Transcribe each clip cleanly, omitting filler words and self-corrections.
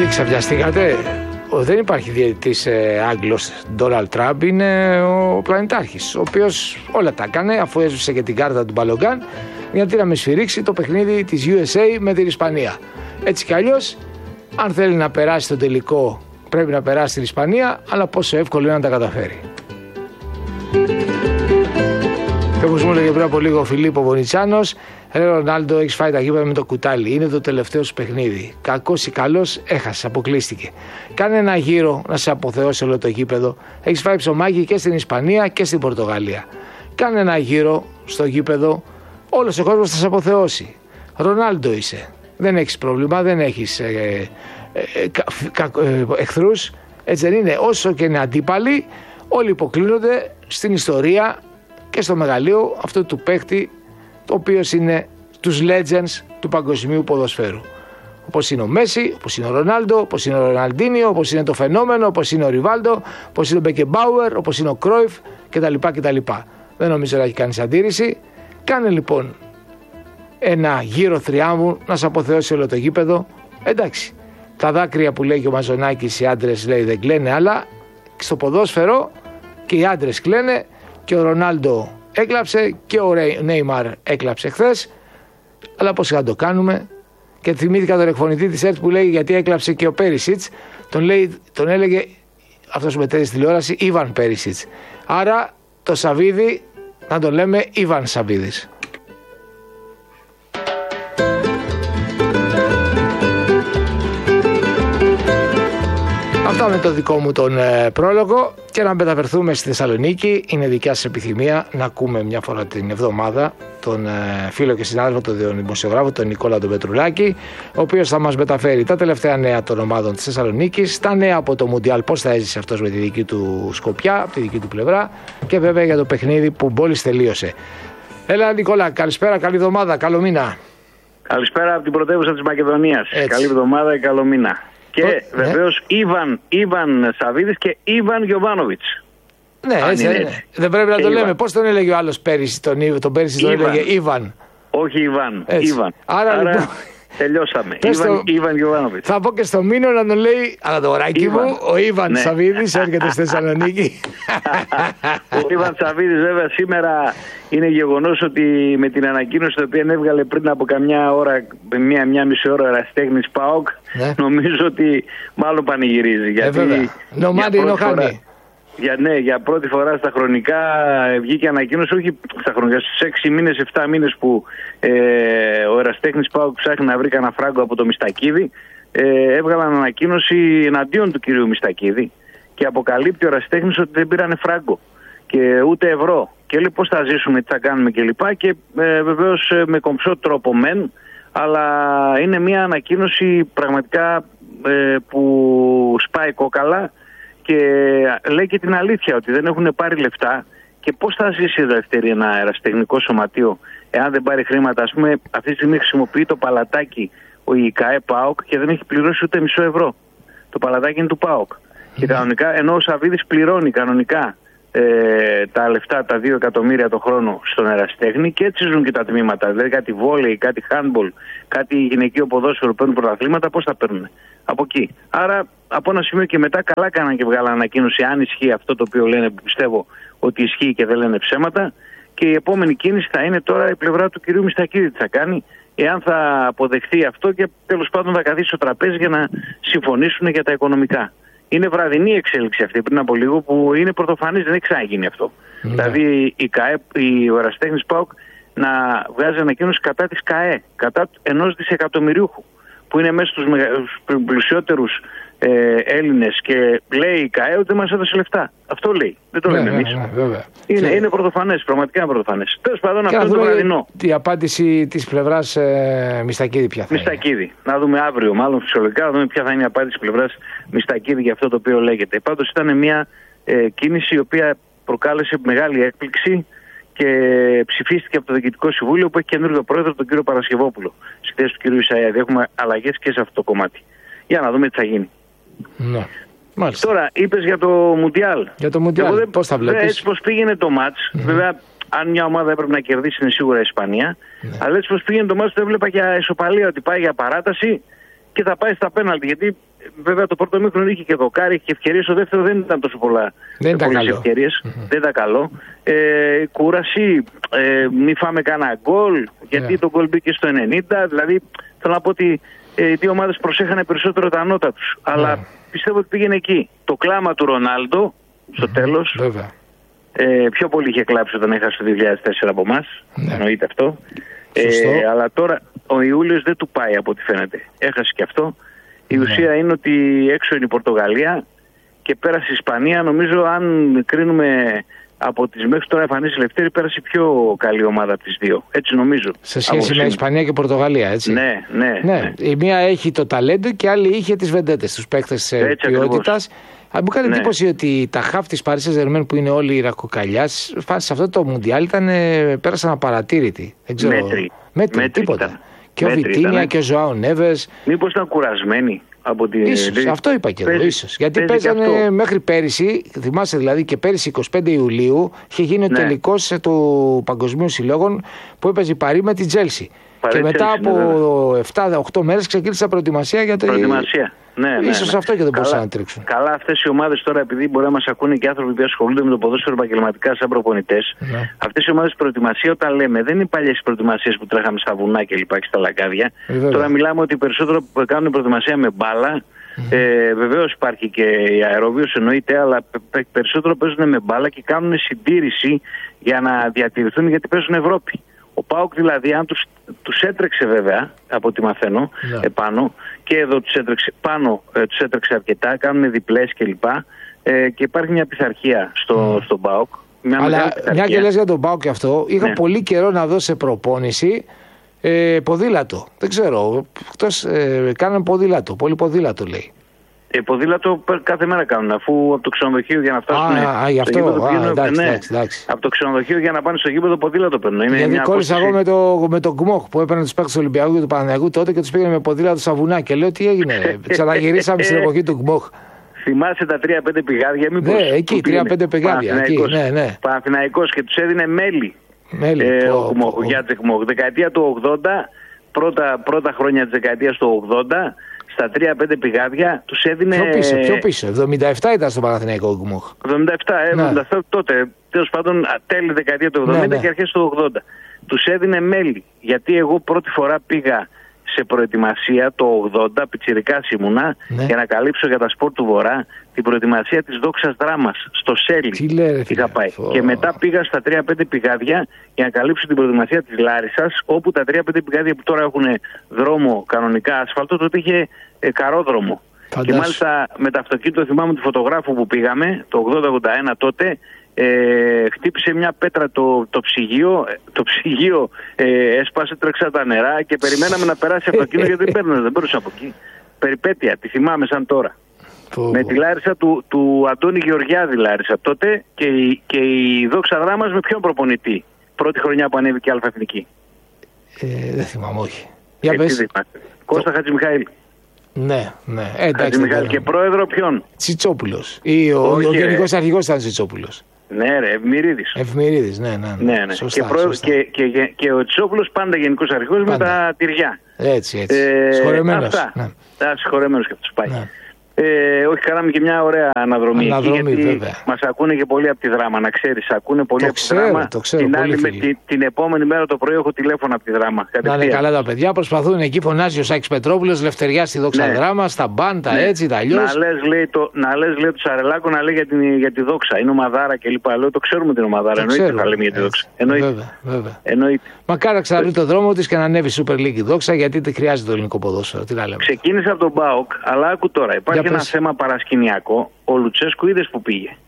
Ξαφνιαστήκατε. Δεν υπάρχει διαιτητής Άγγλος Ντόναλντ Τραμπ, είναι ο πλανητάρχης, ο οποίος όλα τα έκανε αφού έσβησε και την κάρτα του Μπαλογκάν γιατί να με σφυρίξει το παιχνίδι της USA με την Ισπανία. Έτσι κι αλλιώς, αν θέλει να περάσει το τελικό, πρέπει να περάσει την Ισπανία, αλλά πόσο εύκολο είναι να τα καταφέρει. Και όπως μου έλεγε πριν από λίγο ο Φιλίππο Βονιτσάνος, Ρονάλντο, έχεις φάει τα γήπεδα με το κουτάλι. Είναι το τελευταίο σου παιχνίδι. Κακός ή καλός, έχασες, αποκλείστηκε. Κάνε ένα γύρο να σε αποθεώσει όλο το γήπεδο. Έχεις φάει ψωμάκι και στην Ισπανία και στην Πορτογαλία. Κάνε ένα γύρο στο γήπεδο, όλος ο κόσμος θα σε αποθεώσει. Ρονάλντο είσαι. Δεν έχεις πρόβλημα, δεν έχεις εχθρούς. Έτσι δεν είναι. Όσο και είναι αντίπαλοι, όλοι υποκλίνονται στην ιστορία και στο μεγαλείο αυτού του παίχτη, το οποίο είναι τους legends του παγκοσμίου ποδοσφαίρου. Όπως είναι ο Μέση, όπως είναι ο Ρονάλντο, όπως είναι ο Ροναλντίνιο, όπως είναι το Φαινόμενο, όπως είναι ο Ριβάλντο, όπως είναι ο Μπεκεμπάουερ, όπως είναι ο Κρόιφ κτλ. Δεν νομίζω να έχει κανείς αντίρρηση. Κάνε λοιπόν ένα γύρο θριάμβου να σε αποθεώσει όλο το γήπεδο. Εντάξει, τα δάκρυα που λέει και ο Μαζονάκης, οι άντρες λέει δεν κλαίνε, αλλά στο ποδόσφαιρο και οι άντρες κλαίνε και ο Ρονάλντο έκλαψε και ο Νέιμαρ έκλαψε χθες, αλλά πώς θα το κάνουμε. Και θυμήθηκα τον εκφωνητή της ΕΡΤ που λέει γιατί έκλαψε και ο Πέρισιτς, τον έλεγε αυτός που μετέδει στη τηλεόραση Ιβαν Πέρισιτς. Άρα το Σαβίδι να τον λέμε Ιβαν Σαβίδης. Αυτά με το δικό μου τον πρόλογο και να μεταφερθούμε στη Θεσσαλονίκη. Είναι δικιά σας επιθυμία να ακούμε μια φορά την εβδομάδα τον φίλο και συνάδελφο, τον δημοσιογράφο, τον Νικόλα τον Πετρουλάκη, ο οποίος θα μας μεταφέρει τα τελευταία νέα των ομάδων της Θεσσαλονίκης, τα νέα από το Μουντιάλ, πώς θα έζησε αυτός με τη δική του σκοπιά, από τη δική του πλευρά και βέβαια για το παιχνίδι που μόλις τελείωσε. Έλα Νικόλα, καλησπέρα, καλή εβδομάδα, καλό μήνα. Καλησπέρα από την πρωτεύουσα της Μακεδονίας. Καλή εβδομάδα και καλό μήνα. Και βεβαίως Ιβαν Σαβίδης και Ιβαν Γιοβάνοβιτς. Ναι, έτσι. Δεν πρέπει να το λέμε. Πώς τον έλεγε ο άλλος πέρυσι, τον πέρυσι τον έλεγε Ιβαν. Όχι Ιβαν. Άρα λοιπόν, τελειώσαμε. Ιβαν Γιοβάνοβιτς. Θα πω και στο Μήνο να τον λέει Ανατογοράκι μου, ο Ιβαν Σαβίδης έρχεται στη Θεσσαλονίκη. Ο Ιβαν Σαβίδης βέβαια σήμερα είναι γεγονός ότι με την ανακοίνωση την οποία έβγαλε πριν από καμιά ώρα, μία μισή ώρα ερασιτέχνης ΠΑΟΚ, νομίζω ότι μάλλον πανηγυρίζει. Γιατί για πρώτη φορά στα χρονικά βγήκε ανακοίνωση, όχι στα χρονικά, στις 6 μήνες, 7 μήνες που ο ερασιτέχνης ΠΑΟΚ ψάχνει να βρει κανένα φράγκο από το Μιστακίδη, έβγαλαν ανακοίνωση εναντίον του κυρίου Μιστακίδη και αποκαλύπτει ο ερασιτέχνης ότι δεν πήρανε φράγκο και ούτε ευρώ. Και λέει πώς θα ζήσουμε, τι θα κάνουμε κλπ. Και βεβαίως με κομψό τρόπο μεν, αλλά είναι μια ανακοίνωση πραγματικά που σπάει κόκαλα και λέει και την αλήθεια ότι δεν έχουν πάρει λεφτά. Και πώς θα ζήσει εδώ ένα αεραστεχνικό σωματείο εάν δεν πάρει χρήματα? Ας πούμε, αυτή τη στιγμή χρησιμοποιεί το παλατάκι ο ΙΚΑΕ ΠΑΟΚ και δεν έχει πληρώσει ούτε μισό ευρώ. Το παλατάκι είναι του ΠΑΟΚ. Και κανονικά, ενώ ο Σαβίδης πληρώνει κανονικά τα λεφτά, τα 2 εκατομμύρια το χρόνο στον ερασιτέχνη, και έτσι ζουν και τα τμήματα. Δηλαδή κάτι βόλεϊ, κάτι handball, κάτι γυναικείο ποδόσφαιρο παίρνουν πρωταθλήματα, πώς θα παίρνουν? Από εκεί. Άρα από ένα σημείο και μετά καλά κάναν και βγάλαν ανακοίνωση αν ισχύει αυτό το οποίο λένε, που πιστεύω ότι ισχύει και δεν λένε ψέματα. Και η επόμενη κίνηση θα είναι τώρα η πλευρά του κυρίου Μιστακίδη, τι θα κάνει, εάν θα αποδεχθεί αυτό και τέλος πάντων θα καθίσει στο τραπέζι για να συμφωνήσουν για τα οικονομικά. Είναι βραδινή εξέλιξη αυτή πριν από λίγο που είναι πρωτοφανής, δεν έχει ξαναγίνει αυτό. Δηλαδή ο ερασιτέχνης ΠΑΟΚ να βγάζει ανακοίνωση κατά της ΚΑΕ, κατά ενός δισεκατομμυριούχου, που είναι μέσα στους πλουσιότερους Έλληνες, και λέει η ΚΑΕ ότι δεν μας έδωσε λεφτά. Αυτό λέει. Δεν το λέμε εμείς. Είναι πρωτοφανές, πραγματικά πρωτοφανές. Τέλος πάντων, αυτό είναι το βραδινό. Η απάντηση της πλευράς Μιστακίδη ποια θα είναι? Μιστακίδη. Να δούμε αύριο, μάλλον φυσιολογικά, να δούμε ποια θα είναι η απάντηση της πλευράς Μιστακίδη για αυτό το οποίο λέγεται. Πάντως ήταν μια κίνηση η οποία προκάλεσε μεγάλη έκπληξη και ψηφίστηκε από το Διοικητικό Συμβούλιο, που έχει καινούργιο πρόεδρο, τον κύριο Παρασκευόπουλο, στη θέση του κυρίου Ισαΐαδη. Έχουμε αλλαγές και σε αυτό το κομμάτι. Για να δούμε τι θα γίνει. Ναι. Μάλιστα. Τώρα, είπες για το Μουντιάλ. Για το Μουντιάλ, πώς θα βλέπεις? Έτσι πως πήγαινε το μάτς, βέβαια, αν μια ομάδα έπρεπε να κερδίσει, είναι σίγουρα η Ισπανία. Αλλά έτσι πως πήγαινε το μάτς, το έβλεπα για ισοπαλία, ότι πάει για παράταση και θα πάει στα πέναλτι. Γιατί βέβαια το πρώτο μήχρονο είχε και δοκάρι και ευκαιρίες. Στο δεύτερο δεν ήταν τόσο πολλές ευκαιρίες. Δεν ήταν καλό. Κούραση, μη φάμε κανένα γκολ, γιατί το γκολ μπήκε στο 90. Δηλαδή θέλω να πω ότι οι δύο ομάδες προσέχανε περισσότερο τα νότα τους. Αλλά πιστεύω ότι πήγαινε εκεί. Το κλάμα του Ρονάλντο στο τέλος. Πιο πολύ είχε κλάψει όταν έχασε το 2004 από εμάς. Εννοείται αυτό. Αλλά τώρα ο Ιούλιος δεν του πάει από ό,τι φαίνεται. Έχασε και αυτό. Η ουσία είναι ότι έξω είναι η Πορτογαλία και πέρασε η Ισπανία. Νομίζω, αν κρίνουμε από τις μέχρι τώρα εμφανίσεις Λευτέρη, πέρασε η πιο καλή ομάδα από τις δύο. Έτσι νομίζω. Σε σχέση με Ισπανία και Πορτογαλία, έτσι. Ναι. Η μία έχει το ταλέντο και η άλλη είχε τις βεντέτες, τους παίκτες ποιότητας. Μου κάνει εντύπωση ότι τα χαφ της Paris Saint-Germain που είναι όλοι ρακοκαλιάς, σε αυτό το Μουντιάλ πέρασαν απαρατήρητοι. Δεν ξέρω. Μέτρη, τίποτα. Και ο Βιτίνια και ο Ζωάο Νέβες. Μήπως ήταν κουρασμένοι από την. Ίσως, αυτό είπα και εγώ. Ίσως. Γιατί παίζανε μέχρι πέρυσι, θυμάσαι δηλαδή, και πέρυσι 25 Ιουλίου είχε γίνει ο τελικός του Παγκοσμίου Συλλόγων που έπαιζε η Παρί με την Τζέλσι. Και μετά από 7-8 μέρες ξεκίνησε προετοιμασία για το. Ίσως αυτό και δεν μπορούσαν να τρίξουν. Καλά, αυτές οι ομάδες τώρα, επειδή μπορεί να μας ακούνε και άνθρωποι που ασχολούνται με το ποδόσφαιρο επαγγελματικά σαν προπονητές, αυτές οι ομάδες προετοιμασία, όταν λέμε, δεν είναι οι παλιές προετοιμασίες που τρέχαμε στα βουνά και λοιπά και στα λαγκάδια. Τώρα μιλάμε ότι περισσότερο που κάνουν προετοιμασία με μπάλα. Βεβαίως υπάρχει και η αεροβίωση, εννοείται, αλλά περισσότερο παίζουν με μπάλα και κάνουν συντήρηση για να διατηρηθούν, γιατί παίζουν Ευρώπη. Ο ΠΑΟΚ δηλαδή, αν τους έτρεξε βέβαια, από ό,τι μαθαίνω, επάνω, και εδώ τους έτρεξε πάνω, τους έτρεξε αρκετά, κάνουν διπλές κλπ. Και υπάρχει μια πειθαρχία στον ΠΑΟΚ. Αλλά μια και λες για τον ΠΑΟΚ και αυτό, είχα πολύ καιρό να δω σε προπόνηση ποδήλατο. Δεν ξέρω, κάνανε ποδήλατο, πολύ ποδήλατο λέει. Ποδήλατο κάθε μέρα κάνουν, αφού από το ξενοδοχείο για να φτάσουν στο γήπεδο από το ξενοδοχείο για να πάνε στο γήπεδο ποδήλατο παίρνουν. Γιατί κόλλησα εγώ με τον Γκμόχ που έπαιρνε τους παίκτες του Ολυμπιακού και του Παναθηναϊκού τότε και τους πήγαινε με ποδήλατο στα βουνά και λέω τι έγινε, ξαναγυρίσαμε στην εποχή του Γκμόχ. Θυμάσαι τα 3-5 πηγάδια, μήπως? Ναι, εκεί 3-5 πηγάδια. Παναθηναϊκός και τους έδινε μέλι ο Γιάτζεκ Γκμόχ. Δεκαετία του 80, πρώτα χρόνια της δεκαετίας του 80. Στα 3-5 πηγάδια τους έδινε. Πιο πίσω. 77 ήταν στο Παναθηναϊκό Γκμόχ. 77 τότε. Τέλος πάντων, τέλη δεκαετία του 70 και αρχές του 80. Τους έδινε μέλι. Γιατί εγώ πρώτη φορά πήγα σε προετοιμασία το 80, πιτσιρικάς ήμουνα, για να καλύψω για τα σπορ του Βορρά την προετοιμασία της Δόξας Δράμας στο Σέλι. Είχα πάει. Και μετά πήγα στα 3-5 πηγάδια για να καλύψω την προετοιμασία της Λάρισσας, όπου τα 3-5 πηγάδια που τώρα έχουν δρόμο κανονικά ασφαλτό, τότε είχε καρόδρομο. Και μάλιστα με το αυτοκίνητο, θυμάμαι του φωτογράφου που πήγαμε, το 80-81 τότε, χτύπησε μια πέτρα το ψυγείο. Το ψυγείο έσπασε, τρέξα τα νερά και περιμέναμε να περάσει αυτοκίνητο γιατί δεν μπορούσε από εκεί. Περιπέτεια, τη θυμάμαι σαν τώρα. Με τη Λάρισα του Αντώνη Γεωργιάδη Λάρισα τότε και η Δόξα Δράμας με ποιον προπονητή? Πρώτη χρονιά που ανέβηκε Αλφα Εθνική. Δεν θυμάμαι, όχι. Για πες. Κώστα Χατζημιχαήλ. Ναι. Εντάξει. Χατζημιχαήλ και πρόεδρο ποιον? Τσιτσόπουλος. Ο γενικός αρχηγός ήταν Τσιτσόπουλος. Ναι, ρε, Ευμυρίδης, ναι. Σωστά. Και ο Τσιτσόπουλος πάντα γενικός αρχηγός με τα τυριά. Έτσι. Συγχωρεμένος. Συγχωρεμένος και αυτός πάει. Ναι. Όχι, κάναμε και μια ωραία αναδρομή γιατί μας ακούνε και πολύ από τη Δράμα, να ξέρεις. Ακούνε πολύ από τη Δράμα. Το ξέρω, την επόμενη μέρα το πρωί έχω τηλέφωνο από τη Δράμα. Να είναι καλά τα παιδιά, προσπαθούν εκεί, φωνάζει ο Σάκης Πετρόπουλος, Λευτεριά στη Δόξα Δράμα, στα μπάντα, έτσι, τα αλλιώς. Να λες, λέει, του Σαρελάκου να λέει για τη Δόξα. Είναι ομαδάρα κλπ. Λέω, το ξέρουμε την ομαδάρα. Εννοείται θα λέμε για τη Δόξα. Εννοείται. Μακάρι να ξαναβρει το δρόμο της και να ανέβει Super League η Δόξα, γιατί τη χρειάζεται το ελληνικό ποδόσφαιρο. Ξεκίνησε από τον ΠΑΟΚ, αλλά άκου τώρα. Υπάρχει ένα θέμα παρασκηνιακό. Ο Λουτσέσκου είδες που πήγε?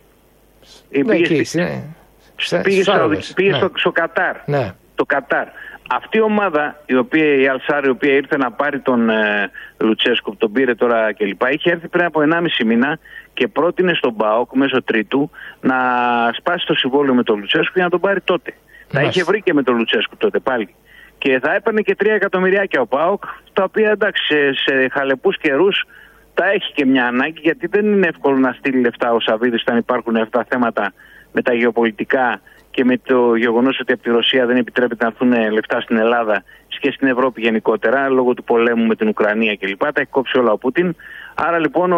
Πήγε στο Κατάρ. Το Κατάρ. Αυτή η ομάδα, η Αλσάρ, η οποία ήρθε να πάρει τον Λουτσέσκου, τον πήρε τώρα κλπ. Είχε έρθει πριν από 1,5 μήνα και πρότεινε στον ΠΑΟΚ μέσω τρίτου να σπάσει το συμβόλαιο με τον Λουτσέσκου για να τον πάρει τότε. Τα είχε βρει και με τον Λουτσέσκου τότε πάλι. Και θα έπαιρνε και 3 εκατομμυριάκια ο ΠΑΟΚ, τα οποία εντάξει σε χαλεπούς καιρούς τα έχει και μια ανάγκη, γιατί δεν είναι εύκολο να στείλει λεφτά ο Σαββίδης όταν υπάρχουν αυτά τα θέματα με τα γεωπολιτικά και με το γεγονός ότι από τη Ρωσία δεν επιτρέπεται να έρθουν λεφτά στην Ελλάδα και στην Ευρώπη γενικότερα, λόγω του πολέμου με την Ουκρανία κλπ. Τα έχει κόψει όλα ο Πούτιν. Άρα λοιπόν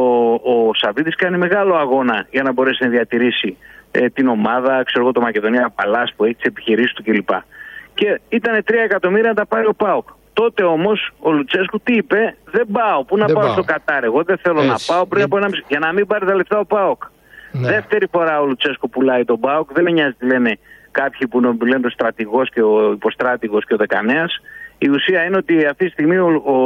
ο Σαββίδης κάνει μεγάλο αγώνα για να μπορέσει να διατηρήσει την ομάδα, ξέρω εγώ, το Μακεδονία Παλάς που έχει τις επιχειρήσεις του κλπ. Και ήταν 3 εκατομμύρια να τα πάρει ο ΠΑΟΚ. Τότε όμως ο Λουτσέσκου τι είπε? Δεν πάω. Πού να πάω στο Κατάρ? Εγώ δεν θέλω να πάω πριν από 1,5 για να μην πάρει τα λεφτά ο ΠΑΟΚ. Ναι. Δεύτερη φορά ο Λουτσέσκου πουλάει τον ΠΑΟΚ. Δεν με νοιάζει τι λένε κάποιοι που λένε ο στρατηγός και ο υποστράτηγος και ο δεκανέας. Η ουσία είναι ότι αυτή τη στιγμή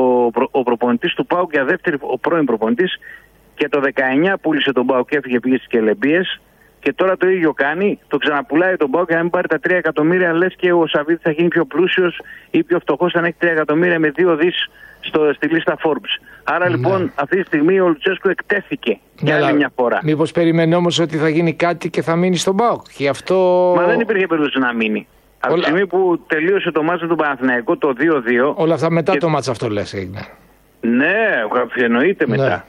ο προπονητής του ΠΑΟΚ για δεύτερη, ο πρώην προπονητής, και το 19 πούλησε τον ΠΑΟΚ και έφυγε, πήγε στις Κελεμπίες. Και τώρα το ίδιο κάνει, το ξαναπουλάει τον ΠΑΟΚ για να μην πάρει τα 3 εκατομμύρια. Λες και ο Σαββίδης θα γίνει πιο πλούσιος ή πιο φτωχός αν έχει 3 εκατομμύρια με 2 δις στη λίστα Forbes. Άρα λοιπόν αυτή τη στιγμή ο Λουτσέσκου εκτέθηκε για άλλη μια φορά. Μήπως περιμένει όμως ότι θα γίνει κάτι και θα μείνει στον ΠΑΟΚ? Αυτό... Μα δεν υπήρχε περίπτωση να μείνει. Από τη στιγμή που τελείωσε το μάτς του Παναθηναϊκού το 2-2. Όλα αυτά μετά το μάτς αυτό λες έγινε? Ναι, εννοείται μετά.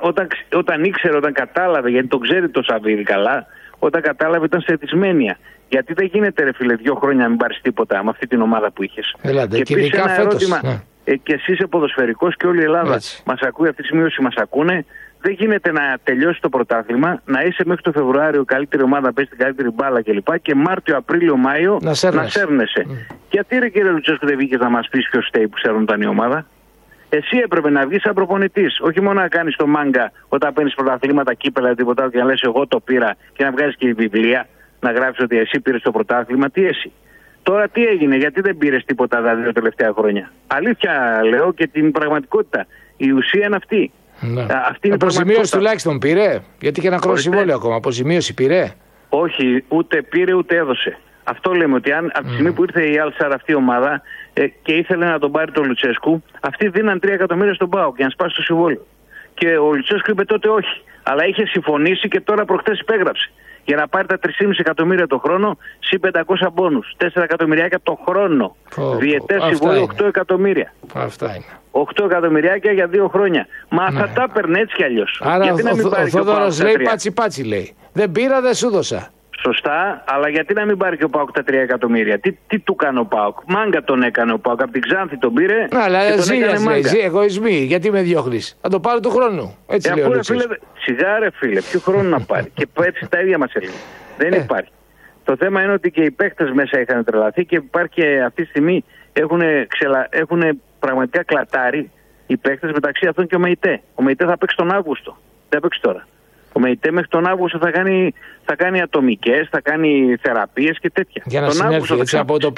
Όταν ήξερε, όταν κατάλαβε, γιατί τον ξέρει το Σαββίδη καλά, όταν κατάλαβε ήταν σε δυσμένεια. Γιατί δεν γίνεται, ρε φίλε, 2 χρόνια να μην πάρεις τίποτα με αυτή την ομάδα που είχες. Και επίσης ένα ερώτημα. Και εσύ είσαι ποδοσφαιρικός και όλη η Ελλάδα μας ακούει αυτή τη στιγμή, όσοι μας ακούνε. Δεν γίνεται να τελειώσει το πρωτάθλημα, να είσαι μέχρι το Φεβρουάριο καλύτερη ομάδα, να παίζει την καλύτερη μπάλα κλπ. Και Μάρτιο, Απρίλιο, Μάιο να σέρνεσαι. Γιατί ρε κύριε Λουτσέσκου δεν βγήκες να μας πεις ποιος φταίει που σέρνονταν η ομάδα? Εσύ έπρεπε να βγεις σαν προπονητής. Όχι μόνο να κάνεις το μάγκα όταν παίρνεις πρωταθλήματα, κύπελα, τίποτα άλλο και να λες εγώ το πήρα και να βγάζεις και η βιβλία να γράψεις ότι εσύ πήρες το πρωτάθλημα. Τι εσύ? Τώρα τι έγινε, γιατί δεν πήρες τίποτα τα 2 τελευταία χρόνια? Αλήθεια λέω και την πραγματικότητα. Η ουσία είναι αυτή. Ναι. Αποζημίωση τουλάχιστον πήρε? Γιατί είχε ένα χρόνο συμβόλαιο ακόμα. Αποζημίωση πήρε? Όχι, ούτε πήρε ούτε έδωσε. Αυτό λέμε, ότι αν από τη στιγμή που ήρθε η Άλσαρ αυτή η ομάδα και ήθελε να τον πάρει τον Λουτσέσκου, αυτοί δίναν 3 εκατομμύρια στον ΠΑΟΚ για να σπάσει το συμβόλαιο. Και ο Λουτσέσκου είπε τότε όχι. Αλλά είχε συμφωνήσει και τώρα προχτές υπέγραψε. Για να πάρει τα 3,5 εκατομμύρια το χρόνο, συν 500 μπόνους. 4 εκατομμυριάκια το χρόνο. Διετές συμβόλαιο 8 εκατομμύρια. Αυτά είναι. 8 εκατομμυριάκια για 2 χρόνια. Μα θα τα έπαιρνε έτσι κι αλλιώς. Άρα ο Θόδωρος λέει πάτσι λέει. Δεν πήρα, δεν σου δώσα. Σωστά, αλλά γιατί να μην πάρει και ο ΠΑΟΚ τα 3 εκατομμύρια? Τι του κάνει ο ΠΑΟΚ? Μάγκα τον έκανε ο ΠΑΟΚ. Από την Ξάνθη τον πήρε. Αλλά ζει εγωισμοί. Γιατί με διώχνεις? Θα το πάρει του χρόνου. Έτσι λέει ο Λουτσέσκου. Σιγά ρε φίλε, ποιο χρόνο να πάρει? Και έτσι τα ίδια μας έλεγε. Δεν υπάρχει. Το θέμα είναι ότι και οι παίκτες μέσα είχαν τρελαθεί και υπάρχει και αυτή τη στιγμή έχουν πραγματικά κλατάρει οι παίκτες, μεταξύ αυτών και ο ΜΕΙΤΕ. Ο ΜΕΙΤΕ θα παίξει τον Αύγουστο. Δεν θα παίξει τώρα. Ο ΜΕΙΤΕ μέχρι τον Αύγουστο θα κάνει ατομικές, θα κάνει θεραπείες και τέτοια. Για να συνέλθει έτσι από το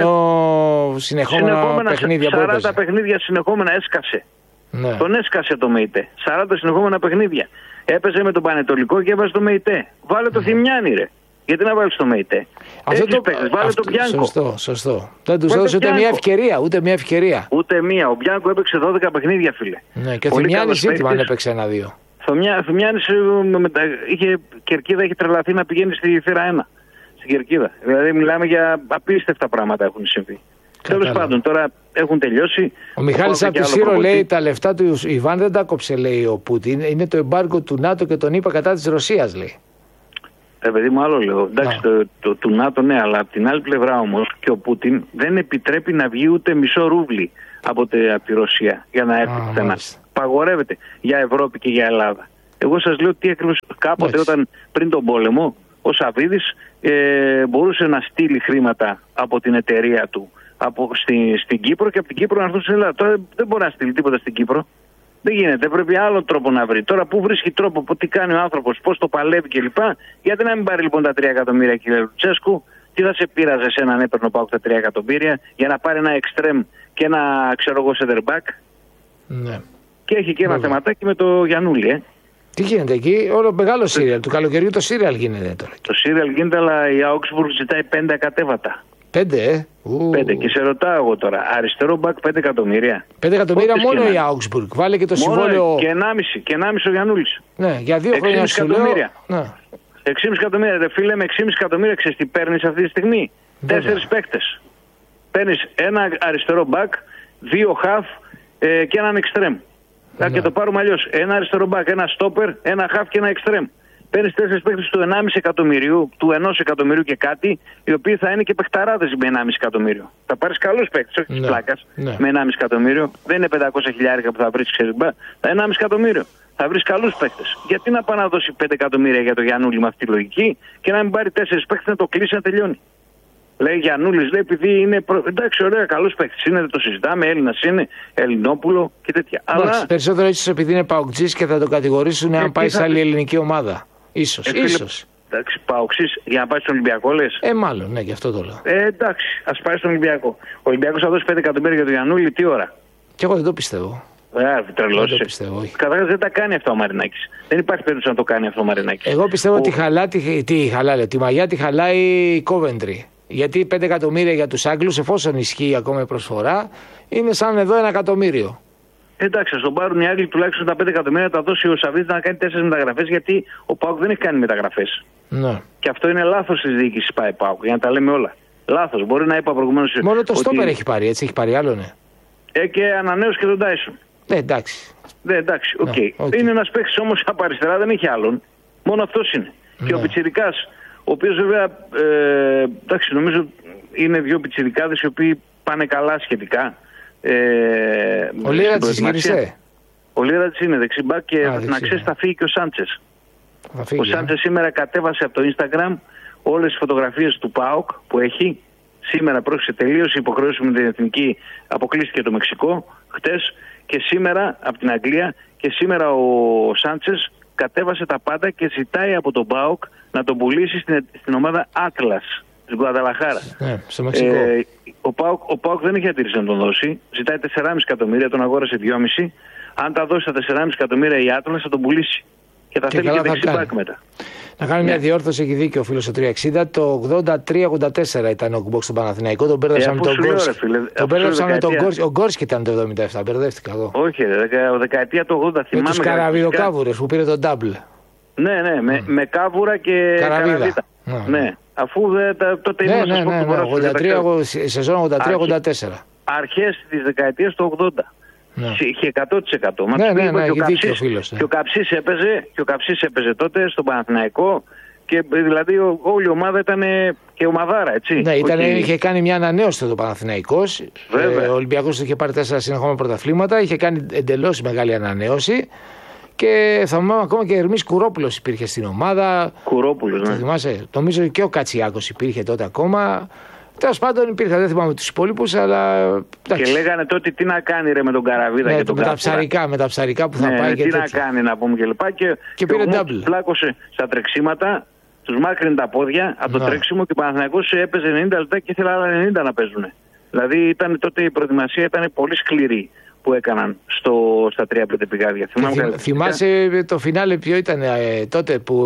περσινό συνεχόμενα παιχνίδια που έπαιζε. 40 παιχνίδια συνεχόμενα έσκασε. Ναι. Τον έσκασε το ΜΕΙΤΕ. 40 συνεχόμενα παιχνίδια. Έπαιζε με τον Πανετολικό και έβαζε το ΜΕΙΤΕ. Βάλε το Θημιάνι ρε. Γιατί να βάλεις το ΜΕΙΤΕ? Βάλε τον Μπιάνκο. Σωστό. Δεν τους έδωσε ούτε μια ευκαιρία. Ούτε μία. Ο Μπιάνκο έπαιξε 12 παιχνίδια, φίλε. Ναι, και ο Θημιάνης ζήτημα αν έπαιξε 1-2. Θημιάνης είχε κερκίδα, έχει τρελαθεί να πηγαίνει στη θύρα 1. Στην κερκίδα. Δηλαδή μιλάμε για απίστευτα πράγματα έχουν συμβεί. Τέλος πάντων, τώρα έχουν τελειώσει. Ο Μιχάλης από τη Σύρο λέει τα λεφτά του Ιβάν δεν τα κόψε, λέει ο Πούτιν. Είναι το εμπάργκο του ΝΑΤΟ και τον ΗΠΑ κατά της Ρωσίας, λέει. Παιδί μου, άλλο λέω. Εντάξει, του ΝΑΤΟ ναι, αλλά από την άλλη πλευρά όμως και ο Πούτιν δεν επιτρέπει να βγει ούτε μισό ρούβλι από τη Ρωσία για να έρθει πουθενά. Παγορεύεται για Ευρώπη και για Ελλάδα. Εγώ σας λέω τι ακριβώς κάποτε όταν πριν τον πόλεμο ο Σαββίδης μπορούσε να στείλει χρήματα από την εταιρεία του στην Κύπρο και από την Κύπρο να έρθουν στην Ελλάδα. Τώρα δεν μπορεί να στείλει τίποτα στην Κύπρο. Δεν γίνεται, πρέπει άλλο τρόπο να βρει. Τώρα πού βρίσκει τρόπο, τι κάνει ο άνθρωπος, πώς το παλεύει κλπ. Γιατί να μην πάρει λοιπόν τα 3 εκατομμύρια, κύριε Λουτσέσκου? Τι θα σε πείραζε σε έναν έπαιρνο ΠΑΟΚ τα 3 εκατομμύρια για να πάρει ένα εξτρέμ και ένα center back? Ναι. Και έχει και ένα θεματάκι με το Γιαννούλη, Τι γίνεται εκεί? Όλο μεγάλο σύριαλ. Του καλοκαιριού το σύριαλ γίνεται τώρα. Το σύριαλ γίνεται, αλλά η Augsburg ζητάει 5 ακατέβατα. 5, 5. Και σε ρωτάω εγώ τώρα, αριστερό μπακ 5 εκατομμύρια. 5 εκατομμύρια μόνο η Augsburg. Βάλε και το συμβόλαιο. Και 1,5 ο Γιαννούλης. Ναι, για 2 χρόνια σου λέω. 6,5 εκατομμύρια. Ρε φίλε, με 6,5 εκατομμύρια ξέρεις τι παίρνεις αυτή τη στιγμή? 4 παίκτες. Παίρνεις ένα αριστερό μπακ, 2 χαφ και έναν εξτρέμ. Και το πάρουμε αλλιώς. Ένα αριστερό μπακ, ένα στόπερ, ένα χαφ και ένα εξτρέμ. Παίρνεις 4 παίκτες του 1,5 εκατομμυρίου, του 1 εκατομμυρίου και κάτι, οι οποίοι θα είναι και παιχταράδες με 1,5 εκατομμύριο. Θα πάρεις καλούς παίκτες, όχι της πλάκας, με 1,5 εκατομμύριο. Δεν είναι 500 χιλιάρικα που θα βρεις, ξέρεις, 1,5 εκατομμύριο. Θα βρεις καλούς παίκτες. Γιατί να πάει να δώσει 5 εκατομμύρια για το Γιαννούλη με αυτή τη λογική και να μην πάρει 4 παίκτες να το κλείσει να τελειώνει. Λέει Γιαννούλης, λέει, επειδή είναι. Εντάξει, ωραία, καλός παίκτης είναι, δεν το συζητάμε. Έλληνας είναι, Ελληνόπουλο και τέτοια. Αλλά. Περισσότερο ίσως επειδή είναι παοκτζής και θα το κατηγορήσουν αν πάει σε άλλη ελληνική ομάδα. Ίσως. Εντάξει, παοξής για να πάει στον Ολυμπιακό, λες. Μάλλον, ναι, γι' αυτό το λέω. Εντάξει, ας πάει στον Ολυμπιακό. Ο Ολυμπιακός θα δώσει 5 εκατομμύρια για τον Γιαννούλη, τι ώρα. Κι εγώ δεν το πιστεύω. Τρελός. Δεν το πιστεύω, όχι. Καταρχάς δεν τα κάνει αυτό ο Μαρινάκης. Δεν υπάρχει περίπτωση να το κάνει αυτό ο Μαρινάκης. Εγώ πιστεύω ότι τη μαγιά τη χαλάει η Coventry. Γιατί 5 εκατομμύρια για τους Άγγλους, εφόσον ισχύει ακόμα η προσφορά, είναι σαν εδώ 1 εκατομμύριο. Εντάξει, στον πάρουν οι Άγγλοι τουλάχιστον τα 5 εκατομμύρια, τα δώσει ο Σαββίδης να κάνει 4 μεταγραφές, γιατί ο ΠΑΟΚ δεν έχει κάνει μεταγραφές. Ναι. Και αυτό είναι λάθος της διοίκησης πάει ΠΑΟΚ, για να τα λέμε όλα. Λάθος. Μπορεί να είπα προηγουμένως. Μόνο το στόπερ έχει πάρει, έτσι, έχει πάρει άλλο, ναι. Και ανανέωσε και τον Τάισον. Εντάξει. Εντάξει, οκ. Είναι ένας παίκτης όμως από αριστερά, δεν έχει άλλον. Μόνο αυτός είναι. Ναι. Και ο Πιτσιρικάς, ο οποίος βέβαια, εντάξει, νομίζω είναι 2 πιτσιρικάδες οι οποίοι πάνε καλά σχετικά. Ο Λίρατζης γύρισε. Ο Λίρατζης είναι δεξιμπάκ και να ξέρεις θα φύγει και ο Σάντσες. Ο Σάντσες σήμερα κατέβασε από το Instagram όλες τις φωτογραφίες του ΠΑΟΚ που έχει. Σήμερα πρόκειται τελείωση υποχρεώσει με την εθνική, αποκλείστηκε το Μεξικό χτες, και σήμερα από την Αγγλία, και σήμερα ο Σάντσες κατέβασε τα πάντα και ζητάει από τον ΠΑΟΚ να τον πουλήσει στην ομάδα Atlas της Γκουαδαλαχάρα. Στο Μεξικό. Ο ΠΑΟΚ δεν έχει αντίρρηση να τον δώσει. Ζητάει 4,5 εκατομμύρια, τον αγόρασε 2,5. Αν τα δώσει τα 4,5 εκατομμύρια η Atlas θα τον πουλήσει. Και θα θέλει και δεξιμπάκ μετά. Να κάνω μια διόρθωση, έχει δίκιο ο φίλος ο 360. Το 83-84 ήταν ο Κουμπόκ στον Παναθηναϊκό. Τον μπέρδεψαν με τον Γκόρσκι. Τον μπέρδεψαν με τον Γκόρσκι. Ο Γκόρσκι ήταν το 77, μπερδεύτηκα εγώ. Όχι, δεκαετία του 80. Με τους καραβιδοκάβουρες που πήρε τον ντάμπλ. Ναι, με κάβουρα και καραβίδα. Ναι, αφού τότε ήμουν στο σπορ του Ποδόσφαιρου. Σεζόν 83-84. Αρχές της δεκαετίας του 80. Είχε 100%. Ναι, και ο Καψής έπαιζε τότε στον Παναθηναϊκό, και δηλαδή όλη η ομάδα ήταν και ομαδάρα, έτσι. Ναι, είχε κάνει μια ανανέωση το Παναθηναϊκός. Ο Ολυμπιακός είχε πάρει 4 συνεχόμενα πρωταθλήματα, είχε κάνει εντελώς μεγάλη ανανέωση. Και θα θυμάμαι ακόμα και Ερμής Κουρόπουλος υπήρχε στην ομάδα. Κουρόπουλος, ναι. Θυμάσαι, νομίζω και ο Κατσιάκος υπήρχε τότε ακόμα. Τέλος πάντων υπήρχε, δεν θυμάμαι τους υπόλοιπους, αλλά. Και λέγανε τότε τι να κάνει ρε με τον Καραβίδα και τον Καψιάκα. Με τα ψαρικά που θα πάει και τι τέτοια. Να κάνει να πούμε κλπ. Και πήρε double. Πλάκωσε στα τρεξίματα, τους μάκρυνε τα πόδια από το τρέξιμο, και ο Παναθηναϊκός έπαιζε 90 λεπτά και ήθελε άλλα 90 να παίζουν. Δηλαδή τότε η προετοιμασία ήταν πολύ σκληρή που έκαναν στα 3-5 πηγάδια. Θυμάσαι το φινάλε ποιο ήταν τότε που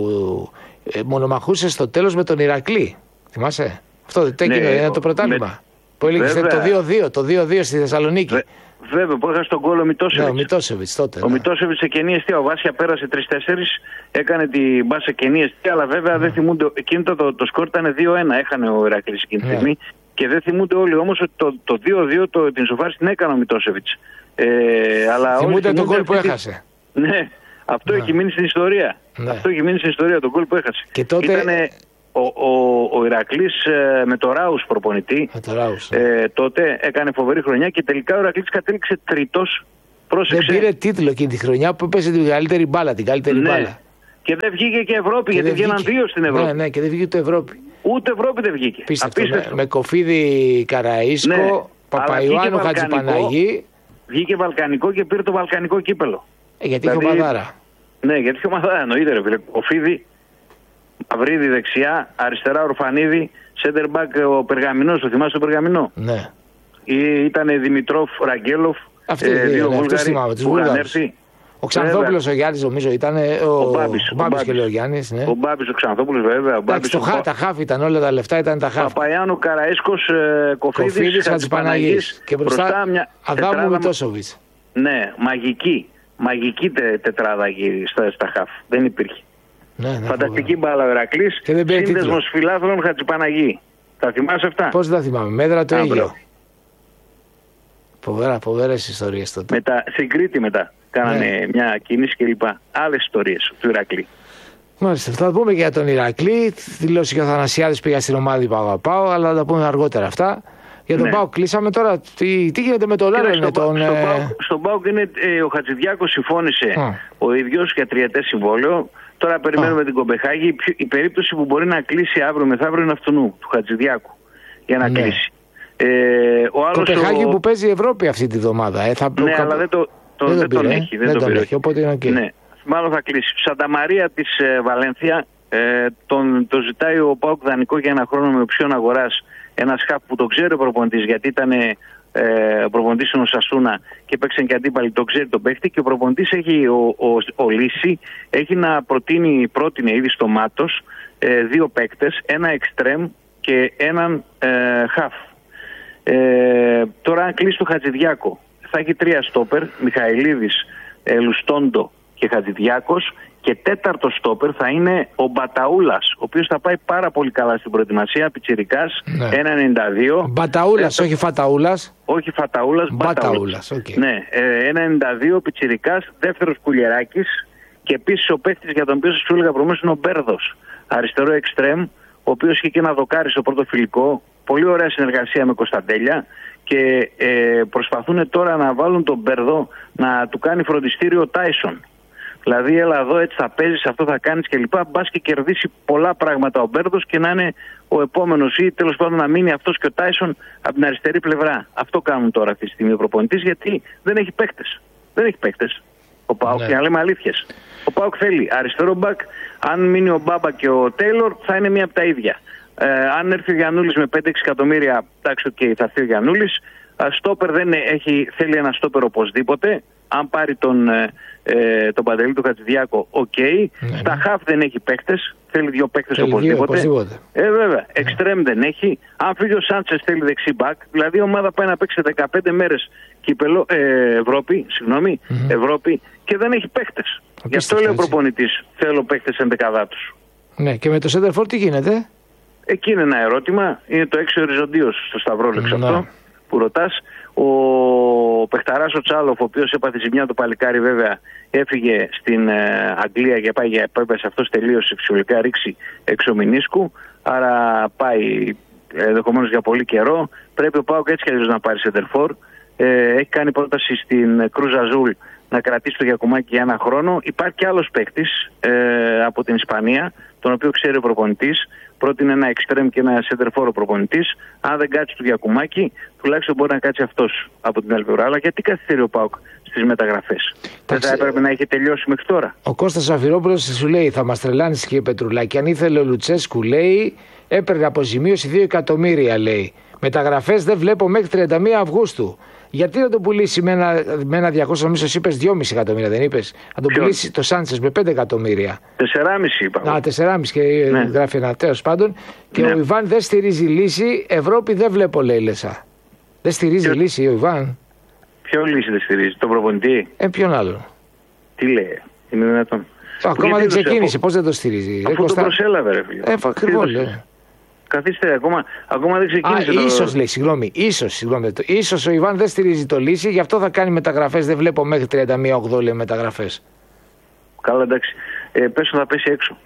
μονομαχούσε στο τέλος με τον Ηρακλή. Θυμάσαι? Αυτό δεν έγινε το πρωτάθλημα. Που έλεγε το 2-2 στη Θεσσαλονίκη. Βέβαια, που έχασε τον γκολ ο Μιτόσεβιτς. Ναι, ο Μιτόσεβιτς τότε. Ο Μιτόσεβιτς σε κενή αιστεία. Ο Βάσια πέρασε 3-4, έκανε την μπάσα κενή αιστεία, αλλά βέβαια δεν θυμούνται. Εκείνο το σκορ ήταν 2-1. Έχανε ο Ηρακλής εκείνη τη στιγμή. Και δεν θυμούνται όλοι όμως ότι το 2-2 την σοφάριση την έκανε ο Μιτόσεβιτς. Θυμούνται τον γκολ που έχασε. Ναι, αυτό έχει μείνει στην ιστορία. Αυτό έχει μείνει στην ιστορία, τον γκολ που έχασε. Και τότε. Ήτανε ο Ηρακλής με το Ράους προπονητή. Τότε έκανε φοβερή χρονιά και τελικά ο Ηρακλής κατέληξε τρίτος. Πρόσεξε. Δεν πήρε τίτλο εκείνη τη χρονιά που έπαιζε την καλύτερη μπάλα. Μπάλα. Και δεν βγήκε και Ευρώπη, γιατί βγαίναν 2 στην Ευρώπη. Ναι, και δεν βγήκε το Ευρώπη. Ούτε Ευρώπη δεν βγήκε. Με Κοφίδη Καραΐσκο, Παπαϊωάννου Χατζηπαναγή. Βγήκε βαλκανικό και πήρε το βαλκανικό κύπελο. Γιατί είχε ομαδάρα. Ναι, γιατί είχε ομαδάρα, εννοείται ρε φίλε. Κοφίδη, Μαυρίδη δεξιά, αριστερά Ορφανίδη, center back ο Περγαμηνός, το θυμάσαι το Περγαμηνό? Ναι. Ήταν Δημητρόφ, Ραγκέλοφ, αυτοί δύο Βούλγαροι. Ο Ξανθόπουλος ο Γιάννης νομίζω ήταν. Ο Μπάμπης και λέει ο Γιάννης. Ναι. Ο Μπάμπης, ο Ξανθόπουλος βέβαια. Τα χάφ ήταν, όλα τα λεφτά ήταν τα χάφ. Παπαϊάνου, Καραΐσκος, Κοφίδης, Χατζηπαναγής. Και μπροστά Αδάμου Μιτόσοβιτς. Ναι, μαγική τετράδα γύρι στα χάφ. Δεν υπήρχε. Φανταστική μπάλα ο Ηρακλής. Σύνδεσμος φιλάθλων Χατζηπαναγή. Τα θυμάσαι αυτά? Πώς δεν τα θυμάμαι. Μέτρα το ίδιο. Φοβερές ιστορίες τότε. Στην Κρήτη μετά κάνανε μια κίνηση κλπ. Άλλες ιστορίες του Ηρακλή. Μάλιστα. Θα πούμε και για τον Ηρακλή. Δηλώσει και ο Θανασιάδης πήγα στην ομάδα Παω, αλλά θα τα πούμε αργότερα αυτά. Για τον ΠΑΟΚ κλείσαμε τώρα. Τι γίνεται με τον Λάρεν? Στον ΠΑΟΚ είναι ο Χατζηδιάκος συμφώνησε ο ίδιος για τριετές συμβόλαιο. Τώρα περιμένουμε την Κομπεχάγη. Η περίπτωση που μπορεί να κλείσει αύριο μεθαύριο είναι αυτού του Χατζηδιάκου για να κλείσει. Ο άλλος Κομπεχάγη που παίζει η Ευρώπη αυτή τη βδομάδα. Αλλά δεν τον έχει. Δεν τον έχει. Οπότε είναι okay. Ναι, μάλλον θα κλείσει. Σανταμαρία της Βαλένθια. Το ζητάει ο ΠΑΟΚ δανεικό για ένα χρόνο με οψιόν αγοράς. Ένας χαφ που το ξέρει ο προπονητής, γιατί ήταν προπονητής στον Οσασούνα και παίξαν και αντίπαλοι, το ξέρει τον παίχτη. Και ο προπονητής έχει, ο Λύση, έχει να πρότεινε ήδη στο Μάτος δύο παίκτες, ένα εξτρέμ και έναν χαφ. Τώρα αν κλείσει το Χατζηδιάκο θα έχει τρία στόπερ, Μιχαηλίδης, Λουστόντο και Χατζηδιάκος, και τέταρτο στόπερ θα είναι ο Μπαταούλας, ο οποίος θα πάει πάρα πολύ καλά στην προετοιμασία, πιτσιρικάς, 1,92. Μπαταούλας, όχι Φαταούλας. Όχι Φαταούλας, Μπαταούλας. Okay. Ναι, 1,92 πιτσιρικάς, δεύτερος Κουλιεράκης, και επίσης ο παίκτης για τον οποίο σας έλεγα προηγουμένως είναι ο Μπέρδος, αριστερό εξτρέμ, ο οποίος είχε και ένα δοκάρι στο πρώτο φιλικό. Πολύ ωραία συνεργασία με Κωνσταντέλια και προσπαθούν τώρα να βάλουν τον Μπέρδο να του κάνει φροντιστήριο ο Τάισον. Δηλαδή, έλα εδώ, έτσι θα παίζεις, αυτό θα κάνεις κλπ. Μπας και κερδίσει πολλά πράγματα ο Μπέρδος και να είναι ο επόμενος, ή τέλος πάντων να μείνει αυτός και ο Τάισον από την αριστερή πλευρά. Αυτό κάνουν τώρα αυτή τη στιγμή ο προπονητής, γιατί δεν έχει παίκτες. Δεν έχει παίκτες ο ΠΑΟΚ, για να λέμε αλήθειες. Ο ΠΑΟΚ θέλει αριστερό μπακ. Αν μείνει ο Μπάμπα και ο Τέιλορ, θα είναι μία από τα ίδια. Αν έρθει ο Γιαννούλης με 5-6 εκατομμύρια, εντάξει, θα έρθει ο Γιαννούλης. Στόπερ δεν έχει, θέλει ένα στόπερ οπωσδήποτε. Αν πάρει τον Παντελή του Χατζηδιάκο, Στα χαφ δεν έχει παίκτες, θέλει δύο παίκτες οπωσδήποτε. Βέβαια, εξτρέμ δεν έχει. Αν φύγει ο Σάντσες θέλει δεξί μπακ. Δηλαδή η ομάδα πάει να παίξει 15 μέρες κύπελο, Ευρώπη και δεν έχει παίκτες. Γι' αυτό λέει ο προπονητής, θέλω παίκτες ενδεκαδά τους. Ναι, και με το Σέντερφορ τι γίνεται? Εκεί είναι ένα ερώτημα. Είναι το 6 οριζοντίος στο Σταυρόλεξ αυτό που ρωτάς. Ο παιχταράς ο Τσάλοφ, ο οποίος έπαθε ζημιά, το παλικάρι βέβαια, έφυγε στην Αγγλία και πάει για έπαιζε, αυτός τελείωσε φυσιολογικά ρήξη εξωμηνίσκου, άρα πάει ενδεχομένως για πολύ καιρό. Πρέπει ο ΠΑΟΚ έτσι κι αλλιώς να πάρει σεντερφόρ. Έχει κάνει πρόταση στην Κρούζ Αζούλ να κρατήσει το Γιακουμάκι για ένα χρόνο. Υπάρχει και άλλος παίκτης από την Ισπανία, τον οποίο ξέρει ο προπονητής. Πρότεινε ένα εξτρέμ και ένα σεντερφόρ ο προπονητής. Αν δεν κάτσει το Γιακουμάκι, τουλάχιστον μπορεί να κάτσει αυτός από την άλλη πλευρά. Αλλά γιατί καθυστερεί ο ΠΑΟΚ στις μεταγραφές? Δεν θα έπρεπε να έχει τελειώσει μέχρι τώρα? Ο Κώστας Ζαφυρόπουλος σου λέει: θα μας τρελάνεις, κύριε Πετρουλάκη. Αν ήθελε ο Λουτσέσκου, λέει, έπαιρνε αποζημίωση 2 εκατομμύρια, λέει. Μεταγραφές δεν βλέπω μέχρι 31 Αυγούστου. Γιατί να τον πουλήσει με ένα 200, νομίζω είπες 2,5 εκατομμύρια, δεν είπες? Να τον πουλήσει το Σάντσες με 5 εκατομμύρια. 4,5 είπα. 4,5 και γράφει ένα τέλος πάντων. Και ο Ιβάν δεν στηρίζει λύση. Ευρώπη δεν βλέπω, λέει Λεσά. Δεν στηρίζει λύση ο Ιβάν. Ποιο λύση δεν στηρίζει? Τον προπονητή? Ποιον άλλον? Τι λέει? Είναι δυνατόν? Ακόμα δεν ξεκίνησε. Πώς δεν το στηρίζει? Αφού το προσέλαβε, ρε φίλε. Ακριβώς, λέει. Καθίστε, ακόμα δεν ξεκίνησε. Ίσως λέει, συγγνώμη. Ίσως ο Ιβάν δεν στηρίζει το λύση, γι' αυτό θα κάνει μεταγραφές. Δεν βλέπω μέχρι 31 λέει μεταγραφές. Καλά, εντάξει. Πες θα πέσει έξω.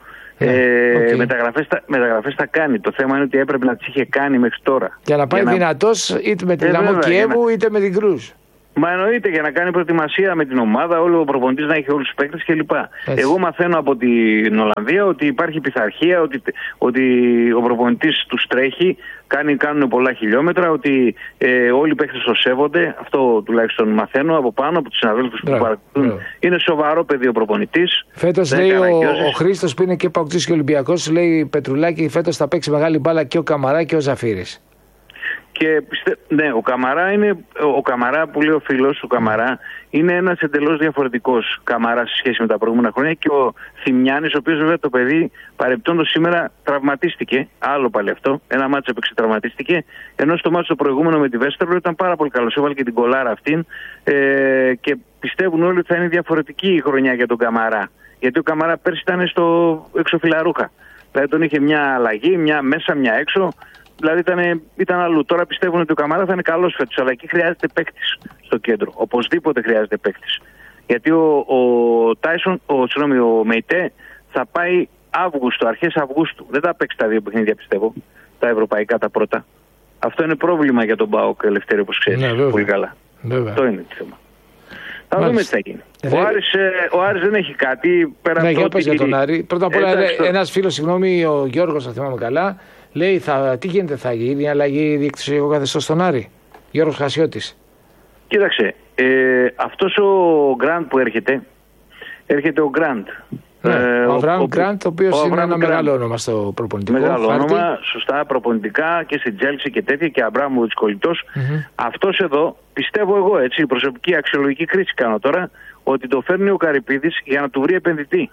Μεταγραφές θα κάνει. Το θέμα είναι ότι έπρεπε να τις είχε κάνει μέχρι τώρα. Για να πάει δυνατός είτε με την Λαμό Κιέβου είτε με την Κρούζ. Μα εννοείται, για να κάνει προετοιμασία με την ομάδα, όλο ο προπονητής να έχει όλους τους παίκτες κλπ. Εγώ μαθαίνω από την Ολλανδία ότι υπάρχει πειθαρχία, ότι ο προπονητής τους τρέχει, κάνουν πολλά χιλιόμετρα, ότι όλοι οι παίκτες το σέβονται. Αυτό τουλάχιστον μαθαίνω από πάνω από τους συναδέλφους που παρακολουθούν. Είναι σοβαρό παιδί ο προπονητής. Φέτος λέει ο Χρήστος που είναι και παοκτής και Ολυμπιακός, λέει Πετρουλάκη, φέτος θα παίξει μεγάλη μπάλα και ο Καμαρά και ο Ζαφύρης. Και ναι, ο Καμαρά που λέει ο φίλος, ο Καμαρά είναι ένας εντελώς διαφορετικός Καμαρά σε σχέση με τα προηγούμενα χρόνια, και ο Θημιάνης, ο οποίος βέβαια το παιδί παρεπτόντως σήμερα τραυματίστηκε, άλλο πάλι αυτό, ένα μάτσο έπαιξε, τραυματίστηκε, ενώ στο μάτσο το προηγούμενο με τη Βέστερλο ήταν πάρα πολύ καλός, έβαλε και την κολάρα αυτήν, και πιστεύουν όλοι ότι θα είναι διαφορετική η χρονιά για τον Καμαρά, γιατί ο Καμαρά πέρσι ήταν στο εξωφιλαρούχα, δηλαδή τον είχε μια αλλαγή, μια μέσα, μια έξω. Δηλαδή ήταν αλλού. Τώρα πιστεύουν ότι ο Καμαρά θα είναι καλός φέτος, αλλά εκεί χρειάζεται παίκτης στο κέντρο. Οπωσδήποτε χρειάζεται παίκτης. Γιατί ο Τάισον, ο Μεϊτέ θα πάει Αύγουστο, αρχές Αυγούστου. Δεν θα παίξει τα 2 παιχνίδια, πιστεύω. Τα ευρωπαϊκά τα πρώτα. Αυτό είναι πρόβλημα για τον ΠΑΟΚ, Ελευθέρη, όπως ξέρεις πολύ καλά. Αυτό είναι το θέμα. Θα δούμε τι θα γίνει. Ο Άρης δεν έχει κάτι πέρα από το ότι... για τον Άρη. Πρώτα απ' όλα, ένας φίλος, συγγνώμη, ο Γιώργος, θα θυμάμαι καλά, λέει τι γίνεται, θα γίνει αλλαγή διοικητικού καθεστώς στον Άρη. Γιώργος Χασιώτης. Κοίταξε, αυτός ο Γκραντ που έρχεται ο Γκραντ. Ο Αβραάμ Γκραντ, ο οποίος είναι ένα μεγάλο όνομα στο προπονητικό. Μεγάλο όνομα, σωστά, προπονητικά και στην Τζέλσι και τέτοια, και Αμπράμοβιτς κολλητός. Αυτός εδώ, πιστεύω εγώ, έτσι, η προσωπική αξιολογική κρίση κάνω τώρα, ότι το φέρνει ο Καρυπίδης για να του βρει επενδυτή.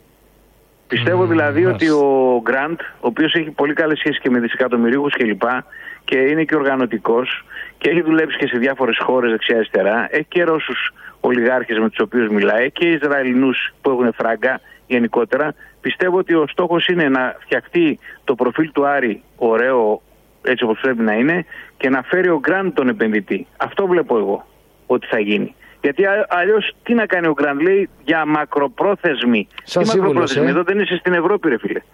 Πιστεύω δηλαδή ότι ο Γκραντ, ο οποίος έχει πολύ καλές σχέσεις και με δισεκατομμυρίουχους κλπ. Και είναι και οργανωτικός και έχει δουλέψει και σε διάφορες χώρες δεξιά-αριστερά, έχει και Ρώσους ολιγάρχες με τους οποίους μιλάει και Ισραηλινούς που έχουν φράγκα γενικότερα. Πιστεύω ότι ο στόχος είναι να φτιαχτεί το προφίλ του Άρη ωραίο, έτσι όπως πρέπει να είναι, και να φέρει ο Γκραντ τον επενδυτή. Αυτό βλέπω εγώ ότι θα γίνει. Γιατί αλλιώς τι να κάνει ο Γκραντ, λέει, για μακροπρόθεσμη. Τι μακροπρόθεσμη, εδώ δεν είσαι στην Ευρώπη, ρε φίλε.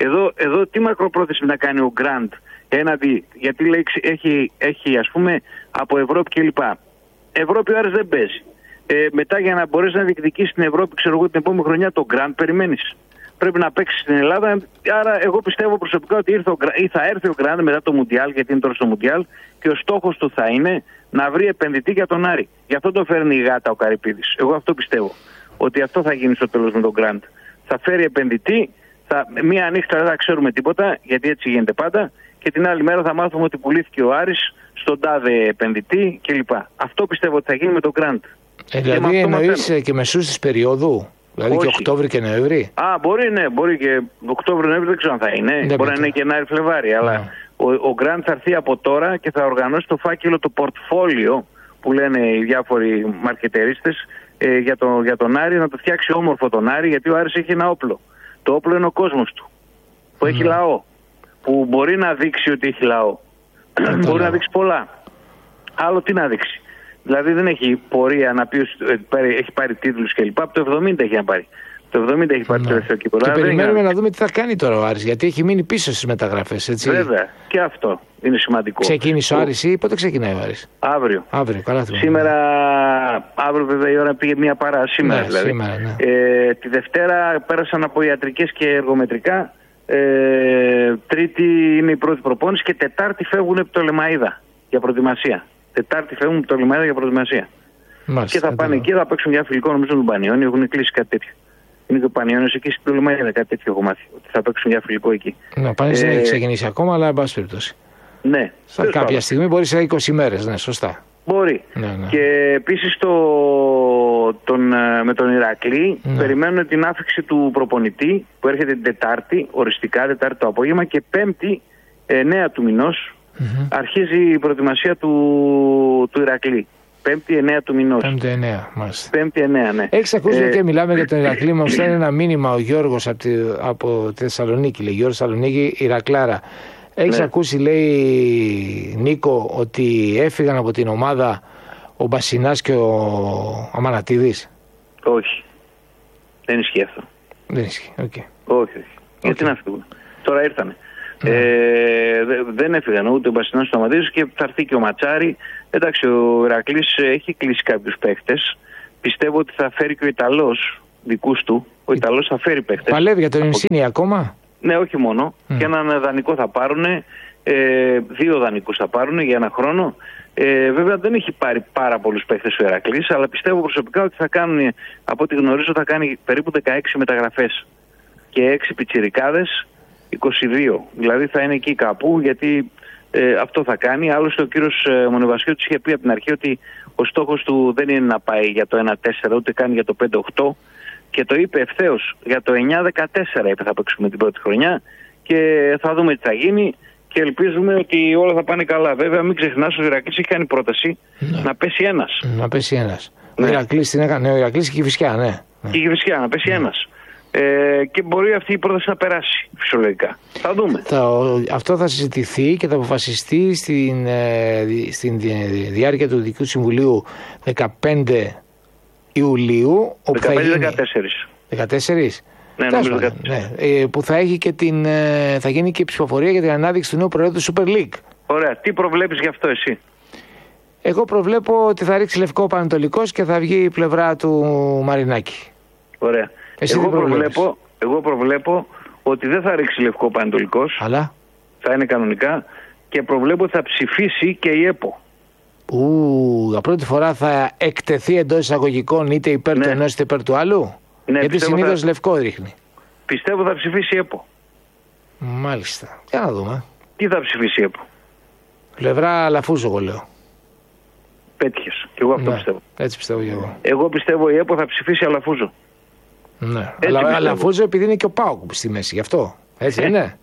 Εδώ τι μακροπρόθεσμη να κάνει ο Γκραντ έναντι, γιατί λέει, έχει ας πούμε από Ευρώπη κλπ. Ευρώπη ο Άρης δεν παίζει. Μετά για να μπορέσει να διεκδικήσει στην Ευρώπη, ξέρω εγώ, την επόμενη χρονιά το Γκραντ, περιμένεις. Πρέπει να παίξει στην Ελλάδα. Άρα, εγώ πιστεύω προσωπικά ότι θα έρθει ο Γκραντ μετά το Μουντιάλ, γιατί είναι τώρα στο Μουντιάλ, και ο στόχος του θα είναι να βρει επενδυτή για τον Άρη. Γι' αυτό το φέρνει η γάτα ο Καρυπίδης. Εγώ αυτό πιστεύω. Ότι αυτό θα γίνει στο τέλος με τον Γκραντ. Θα φέρει επενδυτή, μία νύχτα δεν θα ξέρουμε τίποτα, γιατί έτσι γίνεται πάντα, και την άλλη μέρα θα μάθουμε ότι πουλήθηκε ο Άρης στον τάδε επενδυτή κλπ. Αυτό πιστεύω ότι θα γίνει με τον Γκραντ. Δηλαδή εννοείς και μεσούς της περίοδου, δηλαδή όχι. Και Οκτώβρη και Νοέμβρη. Μπορεί και Οκτώβρη-Νοέμβρη, δεν ξέρω αν θα είναι. Μπορεί να είναι και Γενάρη-Φλεβάρη. Αλλά ο Γκραντ θα έρθει από τώρα και θα οργανώσει το φάκελο, το πορτφόλιο που λένε οι διάφοροι μαρκετερίστες για τον Άρη, να το φτιάξει όμορφο τον Άρη, γιατί ο Άρης έχει ένα όπλο. Το όπλο είναι ο κόσμος του, που έχει λαό, που μπορεί να δείξει ότι έχει λαό. Μπορεί να δείξει πολλά. Άλλο τι να δείξει. Δηλαδή δεν έχει πορεία να πει ότι έχει πάρει τίτλους κλπ. Από το 70 έχει να πάρει. Το 70 έχει πάρει το τελευταίο κύπελλο. Και περιμένουμε να δούμε τι θα κάνει τώρα ο Άρης, γιατί έχει μείνει πίσω στις μεταγραφές, έτσι. Βέβαια, και αυτό είναι σημαντικό. Ξεκίνησε ο Άρης ή πότε ξεκινάει ο Άρης? Αύριο. Καλά θυμάμαι. Σήμερα, αύριο βέβαια η ώρα πήγε μία παρά, σήμερα δηλαδή. Σήμερα, ναι. Τη Δευτέρα πέρασαν από ιατρικές και εργομετρικά. Τρίτη είναι η πρώτη προπόνηση και Τετάρτη φεύγουν από το Λεμαΐδα για προετοιμασία. Τετάρτη φεύγουν από το Λεμαΐδα για προετοιμασία. Μάλιστα, και θα πάνε εκεί, θα παίξουν για φιλικό, νομίζω τον Πανιόνιο, έχουν κλείσει κάτι τέτοιο. Είναι και ο Πανιόνιος εκεί στην Λεμαΐδα, κάτι τέτοιο έχω μάθει. Ότι θα παίξουν για φιλικό εκεί. Ναι, ο Πανιόνιος δεν έχει ξεκινήσει ακόμα, αλλά εν πάση περιπτώσει. Ναι. Κάποια στιγμή μπορεί σε 20 ημέρες, ναι, σωστά. Μπορεί. Ναι. Και επίσης με τον Ηρακλή περιμένουν την άφηξη του προπονητή που έρχεται την Τετάρτη, οριστικά Τετάρτη το απόγευμα, και Πέμπτη 9 του μηνός αρχίζει η προετοιμασία του Ηρακλή. 5η 9 του μηνός. 5η 9, μάλιστα. 5η 9, ναι. Έχεις ακούσει και μιλάμε για τον Ηρακλή, μου στέλνει ένα μήνυμα ο Γιώργος από τη Θεσσαλονίκη, λέει Γιώργος Θεσσαλονίκη, Ηρακλάρα. Έχεις ακούσει, λέει Νίκο, ότι έφυγαν από την ομάδα ο Μπασινάς και ο Αμανατίδης? Όχι. Δεν ισχύει αυτό. Δεν ισχύει, Όχι. Γιατί να φύγουν. Τώρα ήρθανε. Δεν έφυγαν ούτε ο Μπασινάς του Αμανατίδης και θα έρθει και ο Ματσάρη. Εντάξει, ο Ηρακλής έχει κλείσει κάποιους παίχτες. Πιστεύω ότι θα φέρει και ο Ιταλός δικούς του. Ο Ιταλός θα φέρει παίχτες. Παλεύει για τον Ινσίνη ακόμα? Ναι, όχι μόνο. Και έναν δανεικό θα πάρουν. 2 δανεικούς θα πάρουν για ένα χρόνο. Βέβαια δεν έχει πάρει πάρα πολλούς παίχτες ο Ηρακλής, αλλά πιστεύω προσωπικά ότι θα κάνουν, από ό,τι γνωρίζω, θα κάνει περίπου 16 μεταγραφές. Και 6 πιτσιρικάδες, 22. Δηλαδή θα είναι εκεί κάπου, γιατί αυτό θα κάνει. Άλλωστε ο κύριος Μονεβασιώτης είχε πει από την αρχή ότι ο στόχος του δεν είναι να πάει για το 1-4, ούτε καν για το 5-8. Και το είπε ευθέως, για το 9-14 είπε θα παίξουμε την πρώτη χρονιά και θα δούμε τι θα γίνει και ελπίζουμε ότι όλα θα πάνε καλά. Βέβαια μην ξεχνάς, ο Ηρακλής έχει κάνει πρόταση να πέσει ένας. Να πέσει ένας. Ναι. Ο Ηρακλής την έκανε, ο Ηρακλής και η Κηφισιά, ναι. Και η Κηφισιά, να πέσει ένας. Και μπορεί αυτή η πρόταση να περάσει φυσιολογικά. Θα δούμε. Αυτό θα συζητηθεί και θα αποφασιστεί στην διάρκεια του Διοικητικού Συμβουλίου 15 Ιουλίου. 15-14. 14. Ναι, νομίζω 14. Ναι, που θα έχει και θα γίνει και η ψηφοφορία για την ανάδειξη του νέου προέδρου του Super League. Ωραία. Τι προβλέπεις γι' αυτό εσύ? Εγώ προβλέπω ότι θα ρίξει λευκό ο Πανετολικός και θα βγει η πλευρά του Μαρινάκη. Ωραία. Εγώ προβλέπω ότι δεν θα ρίξει λευκό ο Πανετολικός. Αλλά θα είναι κανονικά και προβλέπω ότι θα ψηφίσει και η ΕΠΟ. Για πρώτη φορά θα εκτεθεί εντός εισαγωγικών είτε υπέρ του ενός είτε υπέρ του άλλου. Ναι, γιατί συνήθως λευκό ρίχνει. Πιστεύω θα ψηφίσει η ΕΠΟ. Μάλιστα. Για να δούμε. Τι θα ψηφίσει η ΕΠΟ? Πλευρά Αλαφούζο, εγώ λέω. Πέτυχες. Και εγώ αυτό πιστεύω. Έτσι πιστεύω και εγώ. Εγώ πιστεύω η ΕΠΟ θα ψηφίσει Αλαφούζο. Ναι. Αλλά Αλαφούζο επειδή είναι και ο ΠΑΟΚ στη μέση, γι' αυτό. Έτσι είναι.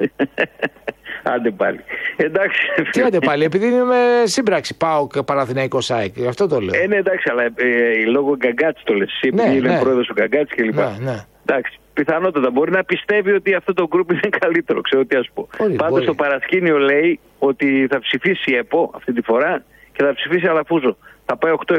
Άντε πάλι. Εντάξει. Τι άντε πάλι, επειδή είναι με σύμπραξη ΠΑΟΚ Παναθηναϊκός ΑΕΚ, γι' αυτό το λέω. Ναι, εντάξει, αλλά λόγω Γκαγκάτση το λες. Επειδή είναι πρόεδρος ο Γκαγκάτση κλπ. Ναι. Εντάξει. Πιθανότατα μπορεί να πιστεύει ότι αυτό το γκρουπ είναι καλύτερο, ξέρω τι ας πω. Πάντως το παρασκήνιο λέει ότι θα ψηφίσει η ΕΠΟ αυτή τη φορά και θα ψηφίσει Αλαφούζο. Θα πάει 8-7.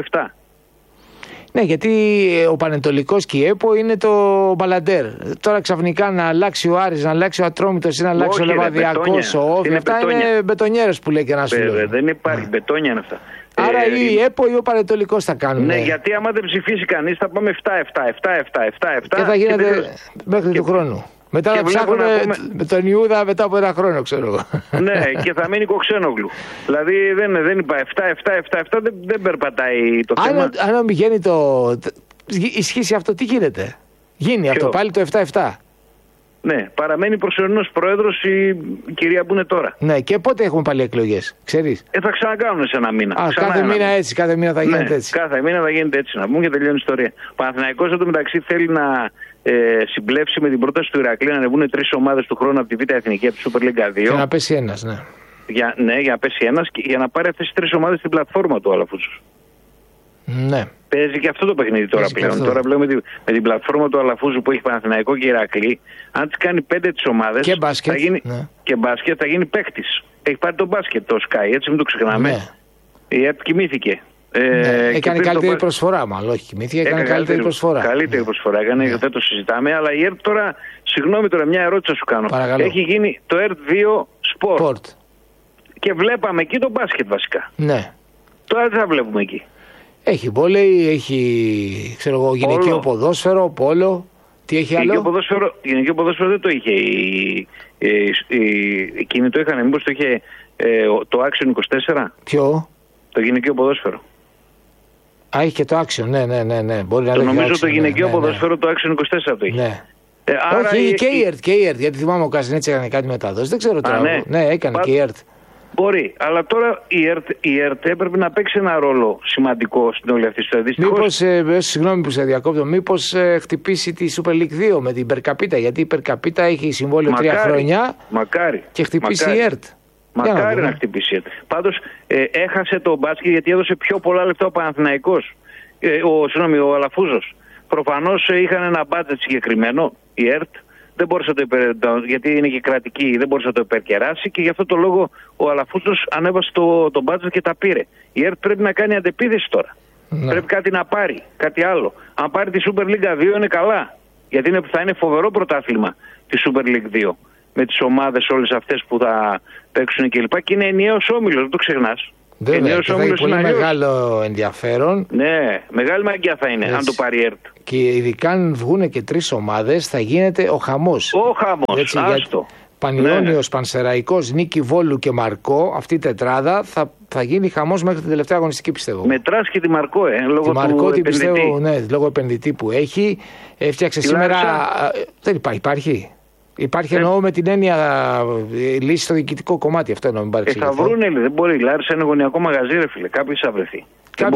Ναι, γιατί ο Πανετολικός και η ΕΠΟ είναι το μπαλαντέρ. Τώρα ξαφνικά να αλλάξει ο Άρης, να αλλάξει ο Ατρόμητος ή να αλλάξει ο Λεβαδιακός, ο Όφη. Αυτά είναι μπετονιέρες που λέει και ένα σου λέει. Δεν υπάρχει, μπετόνια είναι αυτά. Άρα ή η ΕΠΟ ή ο Πανετολικός θα κάνουν. Ναι, γιατί άμα δεν ψηφίσει κανείς θα πάμε 7-7. Και θα γίνεται μέχρι του χρόνου. Μετά θα ψάχνουμε με τον Ιούδα μετά από ένα χρόνο, ξέρω εγώ. Ναι, και θα μείνει Κοξένογλου. Δηλαδή δεν υπάρχει 7, δεν περπατάει το θέμα. Αν πηγαίνει ισχύσει αυτό, τι γίνεται? Γίνει αυτό πάλι το 7-7. Ναι, παραμένει προσωρινός πρόεδρος η κυρία που είναι τώρα. Ναι, και πότε έχουμε πάλι εκλογές, ξέρεις? Θα ξανακάνουν σε ένα μήνα. Κάθε μήνα έτσι, κάθε μήνα θα γίνεται έτσι. Κάθε μήνα θα γίνεται έτσι, να πούμε και τελειώνει η ιστορία. Ο Παναθηναϊκός εντωμεταξύ θέλει να συμπλέψει με την πρόταση του Ηρακλή να ανεβούν 3 ομάδες του χρόνου από τη Β' Εθνική, από τη Super League 2. Και να πέσει ένας, ναι. Για να πέσει ένας και για να πάρει αυτές τις 3 ομάδες στην πλατφόρμα του Αλαφούζος. Ναι. Παίζει και αυτό το παιχνίδι τώρα πλέον. Τώρα πλέον με την πλατφόρμα του Αλαφούζου που έχει Παναθηναϊκό και Ηρακλή, αν τις κάνει 5 τις ομάδες και μπάσκετ, θα γίνει, και μπάσκετ θα γίνει παίκτης. Έχει πάρει το μπάσκετ το Sky, έτσι μην το ξεχνάμε. Ναι. Η ΕΠ κοιμήθηκε. Έκανε καλύτερη προσφορά, μάλλον. Όχι, κοιμήθηκε, έκανε καλύτερη προσφορά. Καλύτερη προσφορά έκανε, δεν το συζητάμε. Αλλά η ΕΡΤ τώρα, συγγνώμη τώρα, μια ερώτηση σου κάνω. Παρακαλώ. Έχει γίνει το ΕΡΤ 2 Sport. Και βλέπαμε εκεί το μπάσκετ βασικά. Ναι. Τώρα τι θα βλέπουμε εκεί? Έχει βόλεϊ, έχει γυναικείο ποδόσφαιρο, πόλο. Τι έχει άλλο? Γυναικείο ποδόσφαιρο δεν το είχε. Εκείνοι το είχαν, μήπως το είχε το Action 24. Ποιο? Το γυναικείο ποδόσφαιρο. Έχει και το Action, ναι. Μπορεί να νομίζω το γυναικείο ποδόσφαιρο το Action 24 το είχε. Ναι. Όχι, και η ΕΡΤ, γιατί θυμάμαι ο Καζινέτς έκανε κάτι μεταδόση, δεν ξέρω τώρα. Ναι, έκανε και η ΕΡΤ. Μπορεί, αλλά τώρα η ΕΡΤ έπρεπε να παίξει ένα ρόλο σημαντικό στην όλη αυτή τη ιστορία. Μήπως, συγγνώμη που σε διακόπτω, μήπως χτυπήσει τη Super League 2 με την Περκαπίτα, γιατί η Περκαπίτα έχει συμβόλαιο 3 χρόνια και χτυπήσει η ΕΡΤ. Μακάρι να χτυπήσει η ΕΡΤ. Πάντως έχασε το μπάσκετ γιατί έδωσε πιο πολλά λεφτά ο Παναθηναϊκός, ο Αλαφούζος. Προφανώς είχαν ένα μπάτζετ συγκεκριμένο, η ΕΡΤ. Δεν μπορούσε να γιατί είναι και κρατική, δεν μπορούσε να το υπερκεράσει και γι' αυτό το λόγο ο Αλαφούζος ανέβασε το μπάτζετ και τα πήρε. Η ΕΡΤ πρέπει να κάνει αντεπίθεση τώρα. Ναι. Πρέπει κάτι να πάρει, κάτι άλλο. Αν πάρει τη Super League 2 είναι καλά. Γιατί θα είναι φοβερό πρωτάθλημα τη Super League 2. Με τις ομάδες όλες αυτές που θα παίξουν κλπ. Και είναι ενιαίος όμιλος, δεν το ξεχνάς. Βέβαια, θα έχει πολύ μεγάλο ενδιαφέρον. Ναι, μεγάλη μαγκιά θα είναι, αν το πάρει η ΕΡΤ. Και ειδικά αν βγουν και 3 ομάδες θα γίνεται ο χαμός. Ο χαμός, άστο. Πανιόνιος, Πανσεραϊκός, Νίκη Βόλου και Μαρκό, αυτή η τετράδα θα γίνει χαμός μέχρι την τελευταία αγωνιστική, πιστεύω. Μετράς και τη Μαρκό, λόγω τη Μαρκό, του επενδυτή. Πιστεύω, ναι, λόγω επενδυτή που έχει. Έφτιαξε σήμερα. Δεν υπάρχει. Υπάρχει εννοώ με την έννοια λύση στο διοικητικό κομμάτι. Αυτό εννοώ, μην παρεξηγηθώ. Θα βρούνε, δεν μπορεί. Λάρισα είναι γωνιακό μαγαζί, ρε φίλε. Κάποιος θα βρεθεί.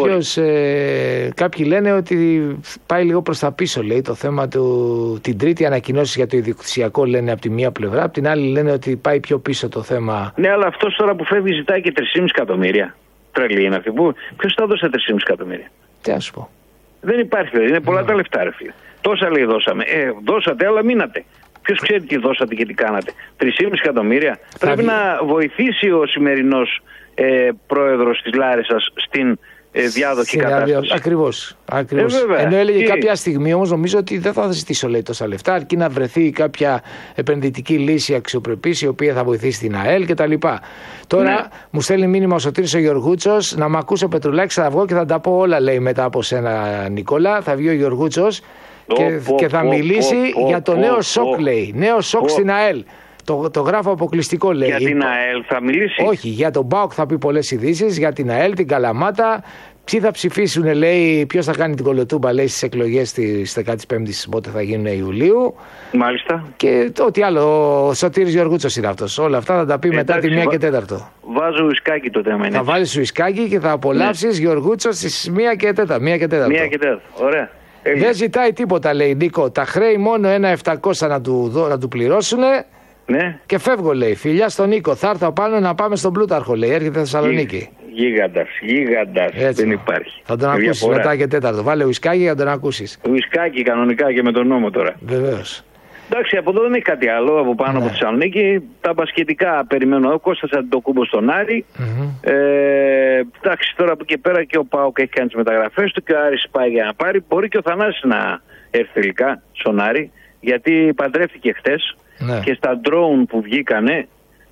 Κάποιοι λένε ότι πάει λίγο προς τα πίσω, λέει, το θέμα την τρίτη ανακοινώση για το ιδιοκτησιακό, λένε από τη μία πλευρά, από την άλλη λένε ότι πάει πιο πίσω το θέμα. Ναι, αλλά αυτός τώρα που φεύγει ζητάει και 3,5 εκατομμύρια. Τρελή είναι αυτή. Ποιος θα δώσει 3,5 εκατομμύρια? Τι να σου πω. Δεν υπάρχει, είναι πολλά τα λεφτά, ρε φίλε. Τόσα λέει δώσαμε. Δώσατε, αλλά μείνατε. Ποιος ξέρει τι δώσατε και τι κάνατε? 3,5 εκατομμύρια. Πρέπει να βοηθήσει ο σημερινός πρόεδρος της Λάρισσας στην διάδοχη κατάσταση. Ακριβώς. Ενώ έλεγε κάποια στιγμή όμως, νομίζω ότι δεν θα ζητήσω, λέει, τόσα λεφτά, αρκεί να βρεθεί κάποια επενδυτική λύση αξιοπρεπής, η οποία θα βοηθήσει την ΑΕΛ κτλ. Τώρα μου στέλνει μήνυμα ο Σωτήρης ο Γιωργούτσος, να μ' ακούσει ο Πετρουλάκης, θα βγω και θα τα πω όλα, λέει, μετά από σένα, Νικόλα. Θα βγει ο Γιωργούτσος και θα μιλήσει για το νέο σοκ, λέει. Νέο σοκ στην ΑΕΛ. Το γράφω αποκλειστικό, λέει. Για την ΑΕΛ θα μιλήσει. Όχι, για τον ΠΑΟΚ θα πει πολλές ειδήσεις, για την ΑΕΛ, την Καλαμάτα. Ποιοι θα ψηφίσουν, λέει, ποιος θα κάνει την κολοτούμπα, λέει, στις εκλογές της 15ης, πότε θα γίνουν Ιουλίου. Μάλιστα. Και ό,τι άλλο. Ο Σωτήρης Γιωργούτσος είναι αυτός. Όλα αυτά θα τα πει μετά τη 1 και 4. Βάζω ουισκάκι το θέμα. Θα βάλεις ουισκάκι και θα απολαύσεις Γιωργούτσο στις 1 και 4. 1 και 4. 1 και 4. Ωραία. Δεν ζητάει τίποτα, λέει, Νίκο. Τα χρέη μόνο 1.700 να του πληρώσουν. Ναι. Και φεύγω, λέει. Φιλιά στον Νίκο. Θα έρθω πάνω να πάμε στον Πλούταρχο, λέει. Έρχεται Θεσσαλονίκη. Γίγαντας. Δεν υπάρχει. Θα τον ακούσεις μετά και 4. Βάλε ουισκάκι για να τον ακούσεις. Ουισκάκι κανονικά και με τον νόμο τώρα. Βεβαίως. Εντάξει, από εδώ δεν έχει κάτι άλλο από πάνω από Θεσσαλονίκη. Τα μπασκετικά περιμένω εγώ. Κώστας Αντιτοκούμπο στον Άρη. Εντάξει, τώρα από εκεί πέρα και ο ΠΑΟΚ έχει κάνει τις μεταγραφές του και ο Άρης πάει για να πάρει. Μπορεί και ο Θανάσης να έρθει τελικά στον Άρη, γιατί παντρεύτηκε χθες. Ναι. Και στα drone που βγήκανε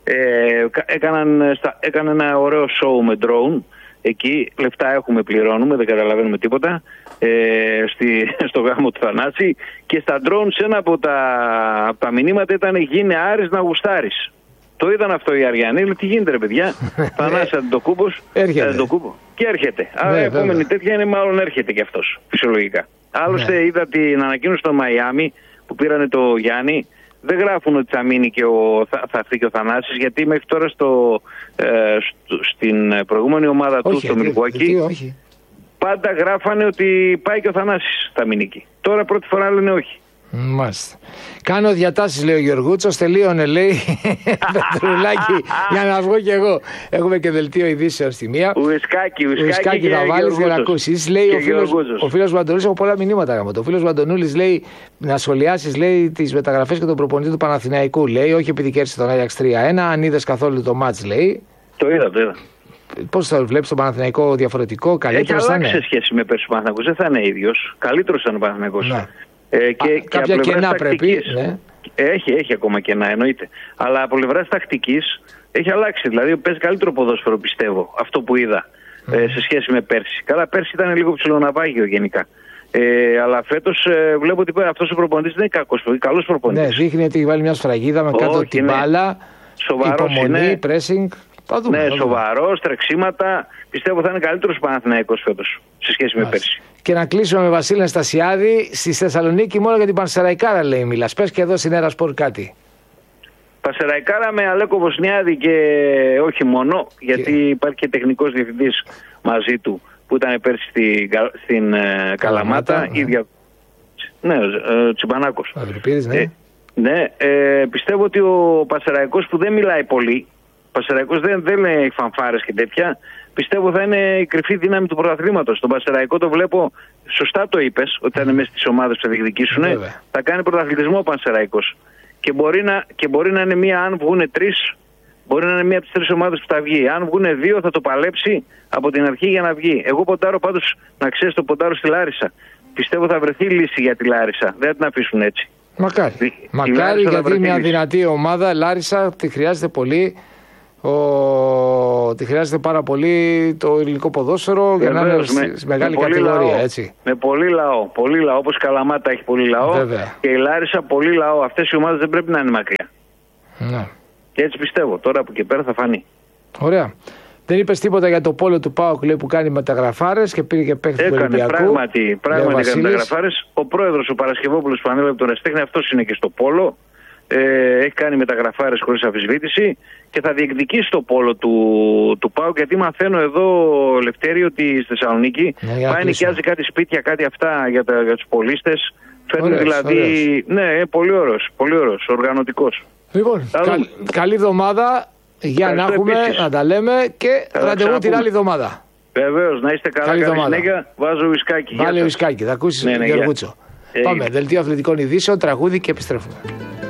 έκανε ένα ωραίο show με drone. Εκεί λεφτά έχουμε, πληρώνουμε, δεν καταλαβαίνουμε τίποτα, στο γάμο του Θανάση. Και στα drone σε ένα από τα μηνύματα ήταν «Γίνε Άρης να γουστάρεις». Το είδαν αυτό οι Αριανοί, λέει, τι γίνεται, ρε παιδιά. Θανάσης Αντιτοκούμπος. Και έρχεται. Άρα η επόμενη τέτοια είναι, μάλλον έρχεται κι αυτός, φυσιολογικά. Άλλωστε είδα την ανακοίνωση στο Μαϊάμι που πήρανε το Γιάννη. Δεν γράφουν ότι θα μείνει και θα έρθει και ο Θανάσης, γιατί μέχρι τώρα στην προηγούμενη ομάδα του, στο Μιλγουόκι, πάντα γράφανε ότι πάει και ο Θανάσης θα μείνει εκεί. Τώρα πρώτη φορά λένε όχι. Μάλιστα. Κάνω διατάσεις, λέει ο Γιωργούτσος. Τελείωνε, λέει, Πετρουλάκη, για να βγω κι εγώ. Έχουμε και δελτίο ειδήσεων στη μία. Ουισκάκι θα βάλεις για να ακούσεις. Λέει ο φίλος Βαντονούλης, έχω πολλά μηνύματα. Ο φίλος Βαντονούλης λέει να σχολιάσεις, λέει, τις μεταγραφές και τον προπονητή του Παναθηναϊκού. Λέει, όχι επειδή κέρδισε τον Άγιαξ 3-1, αν είδες καθόλου το μάτς, λέει. Το είδα. Πώς θα βλέπεις τον Παναθηναϊκό διαφορετικό, καλύτερο θα είναι? Έχει αλλάξει σε σχέση με πέρσι ο Παναθηναϊκός, δεν θα είναι ίδιος. Καλύτερος ήταν ο Παναθηναϊκός. Κάποια κενά πρέπει. Ναι. Έχει ακόμα κενά, εννοείται. Αλλά από πλευράς τακτικής έχει αλλάξει. Δηλαδή παίζει καλύτερο ποδόσφαιρο, πιστεύω, αυτό που είδα σε σχέση με πέρσι. Καλά, πέρσι ήταν λίγο ψιλοναβάγιο γενικά. Αλλά φέτος βλέπω ότι αυτός ο προπονητής δεν είναι κακός, καλός προπονητής. Ναι, δείχνει ότι έχει βάλει μια σφραγίδα με κάτω την μπάλα. Υπομονή, pressing. Ναι, σοβαρός, τρεξίματα. Πιστεύω θα είναι καλύτερος Παναθηναϊκός φέτος σε σχέση με πέρσι. Και να κλείσουμε με Βασίλη Αναστασιάδη. Στη Θεσσαλονίκη μόνο για την Πανσεραϊκάρα, λέει, μιλάς. Πες και εδώ στην Έρα Σπορ κάτι. Πανσεραϊκάρα με Αλέκο Βοσνιάδη και όχι μόνο, γιατί υπάρχει και τεχνικός διευθυντής μαζί του που ήταν πέρσι στην Καλαμάτα. Ναι, Τσιμπανάκος. Ναι, πιστεύω ότι ο Πανσεραϊκός που δεν μιλάει πολύ, ο Πανσεραϊκός δεν λέει φανφάρες και τέτοια, πιστεύω θα είναι η κρυφή δύναμη του πρωταθλήματος. Τον Πανσεραϊκό το βλέπω, σωστά το είπες, ότι θα είναι μέσα στις ομάδες που θα διεκδικήσουν, θα κάνει πρωταθλητισμό ο Πανσεραϊκός. Και μπορεί να είναι μία, αν βγουν τρεις, μπορεί να είναι μία από τις τρεις ομάδες που θα βγει. Αν βγουν δύο, θα το παλέψει από την αρχή για να βγει. Εγώ ποντάρω πάντως, να ξέρεις, το ποντάρω στη Λάρισα. Πιστεύω θα βρεθεί λύση για τη Λάρισα. Δεν θα την αφήσουν έτσι. Μακάρι, γιατί είναι μια δυνατή ομάδα. Λάρισα τη χρειάζεται πολύ. Τη χρειάζεται πάρα πολύ το ελληνικό ποδόσφαιρο για να είναι σε μεγάλη κατηγορία. Έτσι. Με πολύ λαό. Πολύ λαό. Όπως η Καλαμάτα έχει πολύ λαό. Βέβαια. Και η Λάρισα πολύ λαό. Αυτές οι ομάδες δεν πρέπει να είναι μακριά. Ναι. Και έτσι πιστεύω. Τώρα από εκεί πέρα θα φανεί. Ωραία. Δεν είπες τίποτα για το πόλο του ΠΑΟΚ, λέει, που κάνει μεταγραφάρες και πήρε και παίχτη του Ολυμπιακού. Πράγματι κάνει μεταγραφάρες. Ο πρόεδρος, ο Παρασκευόπουλος που ανέλαβε τον Ερασιτέχνη, αυτός είναι και στο πόλο. Έχει κάνει μεταγραφάρες χωρίς αμφισβήτηση και θα διεκδικήσει το πόλο του ΠΑΟΚ, γιατί μαθαίνω εδώ, Λευτέρη, ότι στη Θεσσαλονίκη πάει νοικιάζει κάτι σπίτια, κάτι αυτά για τους πολίστες. Φέρνει δηλαδή. Ωραίος. Ναι, πολύ ωραίος, οργανωτικός. Λοιπόν, καλή εβδομάδα. Για να έχουμε, να τα λέμε και ραντεβού την άλλη εβδομάδα. Βεβαίως, να είστε καλά. Καλή συνέχεια. Βάζω ουισκάκι. Βάλε ουισκάκι, θα ακούσεις Γιωργούτσο. Πάμε, δελτίο αθλητικών ειδήσεων, τραγούδι και επιστρέφουμε.